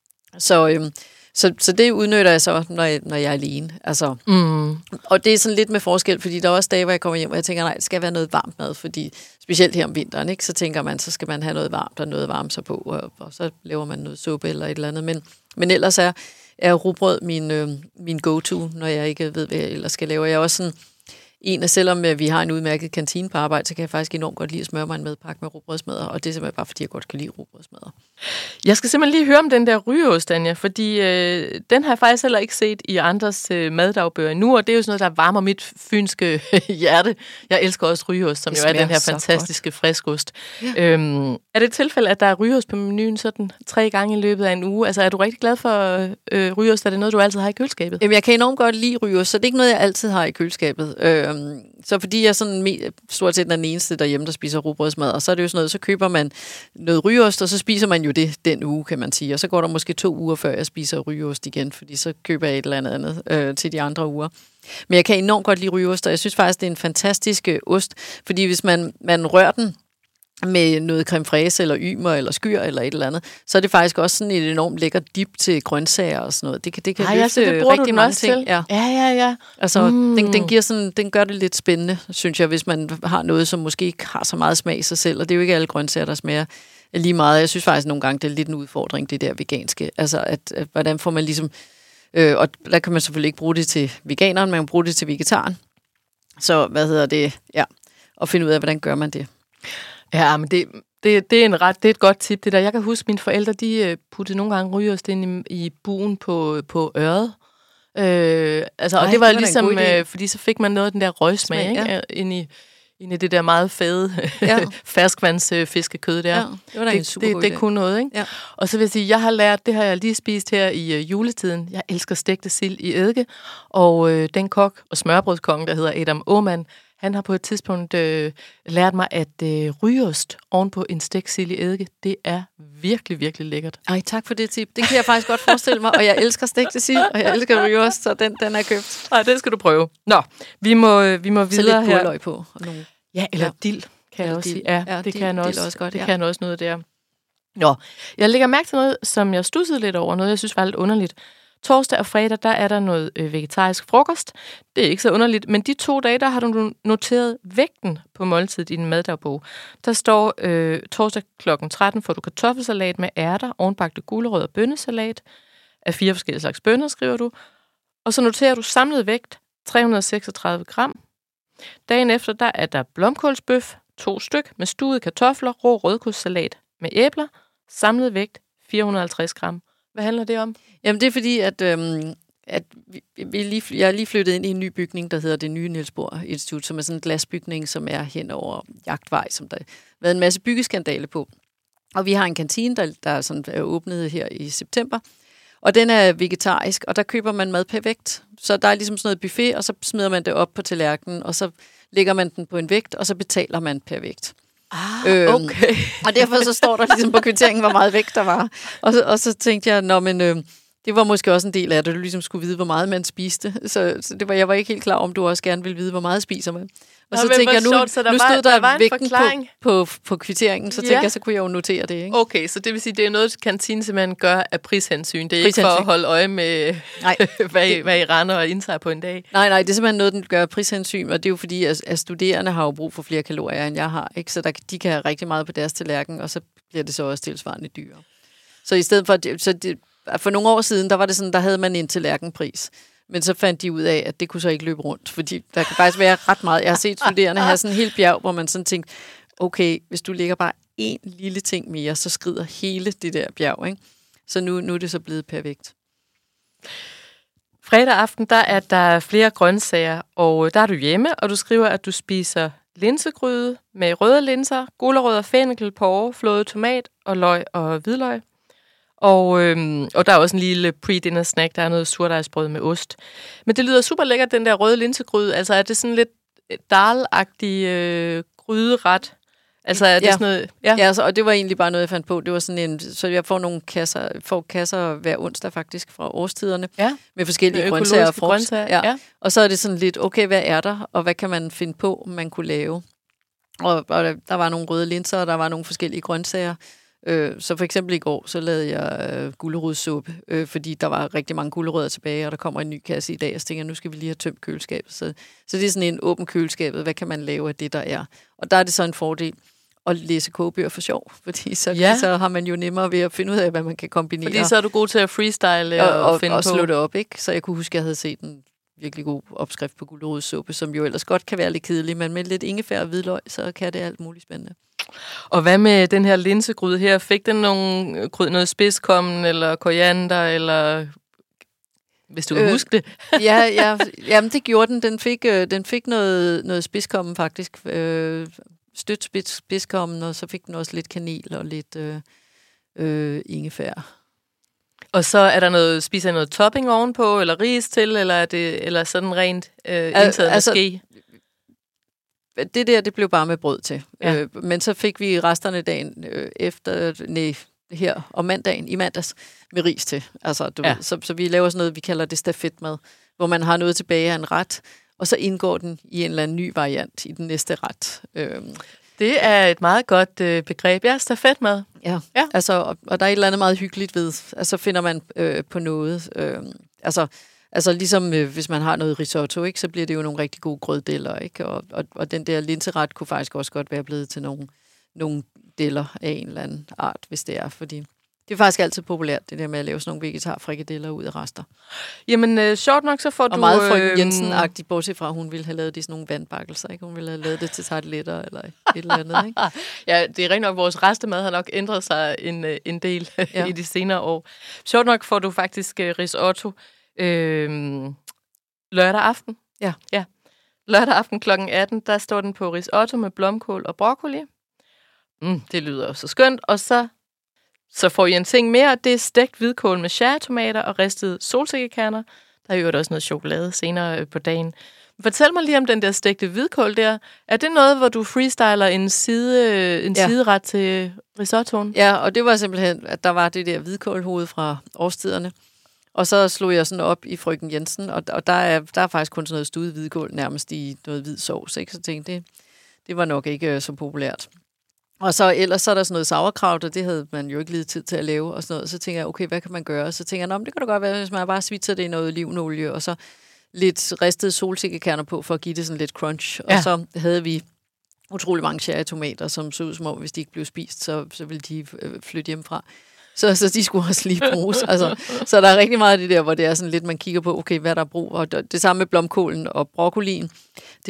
Så, øhm, så, så det udnytter jeg så, når jeg, når jeg er alene. Altså, Mm. og det er sådan lidt med forskel, fordi der er også dage, hvor jeg kommer hjem, og jeg tænker, nej, det skal være noget varmt mad, fordi specielt her om vinteren, ikke, så tænker man, så skal man have noget varmt og noget varmt sig på, og, og så laver man noget suppe eller et eller andet. Men, men ellers er, er rugbrød min, øh, min go-to, når jeg ikke ved, hvad jeg ellers skal lave. Jeg er også sådan en, og selvom øh, vi har en udmærket kantine på arbejde, så kan jeg faktisk enormt godt lide at smøre mig en medpakke med rugbrødsmadder, og det er simpelthen bare, fordi jeg godt kan lide rugbrødsmadder. Jeg skal simpelthen lige høre om den der rygeost, Anja, fordi øh, den har jeg faktisk heller ikke set i andres øh, maddagbøger endnu, og det er jo sådan noget, der varmer mit fynske hjerte. Jeg elsker også rygeost, som Det jo er den smager her så fantastiske friskost. Ja. Øhm, er det et tilfælde, at der er rygeost på menuen sådan tre gange i løbet af en uge? Altså er du rigtig glad for øh, rygeost? Er det noget, du altid har i køleskabet? Jamen, jeg kan enormt godt lide rygeost, så det er ikke noget, jeg altid har i køleskabet. Øhm, så fordi jeg er sådan me- stort set den eneste derhjemme, der spiser rugbrødsmad, og så er det jo sådan noget, så køber man noget rygeost, og så spiser man jo det den uge, kan man sige. Og så går der måske to uger, før jeg spiser rygeost igen, fordi så køber jeg et eller andet andet øh, til de andre uger. Men jeg kan enormt godt lide rygeost, og jeg synes faktisk, det er en fantastisk øh, ost, fordi hvis man, man rører den med noget creme fraise, eller ymer, eller skyr, eller et eller andet, så er det faktisk også sådan et enormt lækker dip til grøntsager og sådan noget. Det kan, det kan Ej, løfte altså, det bruger du rigtig den mange også ting. til. Ja. Ja, ja, ja. Altså, Mm. mm. den, den, giver sådan, den gør det lidt spændende, synes jeg, hvis man har noget, som måske ikke har så meget smag i sig selv, og det er jo ikke alle grøntsager, der smager lige meget. Jeg synes faktisk nogle gange, det er lidt en udfordring, det der veganske. Altså, at, at hvordan får man ligesom... Øh, og der kan man selvfølgelig ikke bruge det til veganeren, man kan bruge det til vegetaren. Så, hvad hedder det? Ja, og finde ud af, hvordan gør man det. Ja, men det, det, det, er en ret, det er et godt tip, det der. Jeg kan huske, mine forældre, de puttede nogle gange rygeost ind i, i buen på, på øret. Øh, altså, Ej, og det var, det var da en ligesom, god idé. øh, fordi så fik man noget af den der røgsmag, Smag, ikke? ja. Ind i, ind i det der meget fede Ja. ferskvandsfiskekød der. Ja, det var da en det, super det, god det idé. kunne noget, ikke? Ja. Og så vil jeg sige, jeg har lært, det har jeg lige spist her i uh, juletiden. Jeg elsker stegte sild i eddike, og øh, den kok og smørbrødskongen, der hedder Adam Aumann, Han har på et tidspunkt øh, lært mig, at øh, rygeost ovenpå en stegt sild i eddike, det er virkelig, virkelig lækkert. Ej, tak for det tip. Det kan jeg faktisk godt forestille mig, og jeg elsker stegte sild, og jeg elsker rygeost, så den, den er købt. Nej, det skal du prøve. Nå, vi må, vi må videre så lidt her. purløg på. Og nogle... Ja, eller ja. dild, kan jeg også dild. sige. Ja, ja det dild, kan han også. også godt, det ja. kan han også noget der. Nå, jeg lægger mærke til noget, som jeg studsede lidt over, noget jeg synes var lidt underligt. Torsdag og fredag, der er der noget øh, vegetarisk frokost. Det er ikke så underligt, men de to dage, der har du noteret vægten på måltidet i din maddagbog. Der står øh, torsdag klokken tretten får du kartoffelsalat med ærter, ovenbagte gulerødder og bønnesalat af fire forskellige slags bønner, skriver du. Og så noterer du samlet vægt tre hundrede og seksogtredive gram. Dagen efter, der er der blomkålsbøf, to styk med stuede kartofler, rå rødkostsalat med æbler, samlet vægt fire hundrede og halvtreds gram. Hvad handler det om? Jamen, det er fordi, at, øhm, at vi, vi lige, jeg er lige flyttet ind i en ny bygning, der hedder det nye Niels Bohr Institut, som er sådan en glasbygning, som er hen over Jagtvej, som der har været en masse byggeskandale på. Og vi har en kantine, der, der er, sådan, er åbnet her i september, og den er vegetarisk, og der køber man mad per vægt. Så der er ligesom sådan noget buffet, og så smider man det op på tallerkenen, og så lægger man den på en vægt, og så betaler man per vægt. Ah, okay. Øhm, og derfor så står der ligesom på kvitteringen, hvor meget vægt der var. Og så, og så tænkte jeg, nå, men øh, det var måske også en del af det, du ligesom skulle vide, hvor meget man spiste. Så, så det var, jeg var ikke helt klar om, du også gerne ville vide, hvor meget spiser man. Og Nå, så tænkte jeg, nu, sjovt, så der nu var, stod der, der var vægten på, på, på kvitteringen, så ja. tænkte jeg, så kunne jeg jo notere det. Ikke? Okay, så det vil sige, det er noget, kantinen simpelthen gør af prishensyn. Det er prishensyn. Ikke for at holde øje med, nej, hvad, det, hvad I render og indtager på en dag. Nej, nej, det er simpelthen noget, den gør af prishensyn, og det er jo fordi, at, at studerende har jo brug for flere kalorier, end jeg har. Ikke? Så der, de kan have rigtig meget på deres tallerken, og så bliver det så også tilsvarende dyrere. Så i stedet for, så det, for nogle år siden, der var det sådan, der havde man en tallerkenpris. Men så fandt de ud af, at det kunne så ikke løbe rundt, fordi der kan faktisk være ret meget. Jeg har set studerende have sådan en hel bjerg, hvor man sådan tænkte, okay, hvis du lægger bare en lille ting mere, så skrider hele det der bjerg. Ikke? Så nu, nu er det så blevet per vægt. Fredag aften, der er der flere grøntsager, og der er du hjemme, og du skriver, at du spiser linsegryde med røde linser, gulerødder, fennikel, porre, flåede tomat og løg og hvidløg. Og, øhm, og der er også en lille pre-dinner snack, der er noget surdejsbrød med ost. Men det lyder super lækkert, den der røde linsegryde. Altså er det sådan lidt dal-agtig øh, gryderet? Altså er det ja. sådan noget... Ja, ja altså, og det var egentlig bare noget, jeg fandt på. Det var sådan en... Så jeg får nogle kasser, får kasser hver onsdag faktisk fra årstiderne. Ja. Med forskellige grøntsager og frugt. Grøntsager, ja. ja. Og så er det sådan lidt, okay, hvad er der? Og hvad kan man finde på, man kunne lave? Og, og der var nogle røde linser, og der var nogle forskellige grøntsager. Øh, så for eksempel i går, så lavede jeg øh, gulerodssuppe, øh, fordi der var rigtig mange gulerødder tilbage, og der kommer en ny kasse i dag, og så tænker jeg, nu skal vi lige have tømt køleskabet. Så, så det er sådan en åben køleskabet, hvad kan man lave af det, der er? Og der er det så en fordel at læse kogebøger for sjov, fordi så, ja. så har man jo nemmere ved at finde ud af, hvad man kan kombinere. Fordi så er du god til at freestyle og, og, og finde og på. Og slå det op, ikke? Så jeg kunne huske, at jeg havde set en virkelig god opskrift på gulerodssuppe, som jo ellers godt kan være lidt kedelig, men med lidt ingefær og hvidløg, så kan det alt muligt spændende. Og hvad med den her linsegryde her? Fik den nogle kryd, noget spidskommen, eller koriander, eller hvis du kan øh, huske det? ja, ja, jamen det gjorde den. Den fik, øh, den fik noget, noget spidskommen faktisk. Øh, stødt spids, spidskommen, og så fik den også lidt kanel og lidt øh, øh, ingefær. Og så er der noget, spiser noget topping ovenpå, eller ris til, eller er det eller sådan rent øh, indtaget altså, med ske? Det der, det blev bare med brød til. Ja. Øh, men så fik vi resterne dagen øh, efter, nej, her om mandagen, i mandags, med ris til. Altså, du ja. ved, så, så vi laver sådan noget, vi kalder det stafetmad, hvor man har noget tilbage af en ret, og så indgår den i en eller anden ny variant i den næste ret. Øh, Det er et meget godt øh, begreb. Ja, stafetmad. Ja, ja. Altså, og, og der er et eller andet meget hyggeligt ved, altså finder man øh, på noget. Øh, altså, altså ligesom øh, hvis man har noget risotto, ikke, så bliver det jo nogle rigtig gode grøddeller, ikke? Og, og, og den der linseret kunne faktisk også godt være blevet til nogle, nogle deller af en eller anden art, hvis det er, fordi det er faktisk altid populært, det der med at lave sådan nogle vegetarfrikadeller ud af rester. Jamen, øh, sjovt nok, så får og du... Og meget frøken øh, Jensen-agtigt, bortset fra, at hun ville have lavet det i sådan nogle vandbakkelser, ikke? Hun ville have lavet det til tarteletter eller et eller andet, ikke? Ja, det er rent nok, vores restemad har nok ændret sig en, en del ja. i de senere år. Sjovt nok får du faktisk uh, risotto øh, lørdag aften. Ja. ja. Lørdag aften klokken atten, der står den på risotto med blomkål og broccoli. Mm, det lyder jo så skønt. Og så Så får I en ting mere, det er stegt hvidkål med cherrytomater og ristede solsikkekerner. Der er jo også noget chokolade senere på dagen. Fortæl mig lige om den der stegte hvidkål der. Er det noget, hvor du freestyler en, side, en Ja. sideret til risottoen? Ja, og det var simpelthen, at der var det der hvidkålhoved fra årstiderne. Og så slog jeg sådan op i Frøken Jensen, og, og der, er, der er faktisk kun sådan noget studet hvidkål, nærmest i noget hvid sovs, ikke? Så tænkte det, det var nok ikke øh, så populært. Og så ellers så er der sådan noget sauerkraut, og det havde man jo ikke lige tid til at lave, og sådan noget. Så tænker jeg, okay, hvad kan man gøre? Så tænker jeg, nå, men det kan da godt være, hvis man bare svitser det i noget olivenolie, og så lidt ristede solsikkekerner på, for at give det sådan lidt crunch. Ja. Og så havde vi utrolig mange cherrytomater, som så ud som om, hvis de ikke blev spist, så, så ville de øh, flytte hjemmefra. Så, så de skulle også lige bruges. Altså, så der er rigtig meget af det der, hvor det er sådan lidt, man kigger på, okay, hvad der er brug. Og det, det samme med blomkålen og broccolien.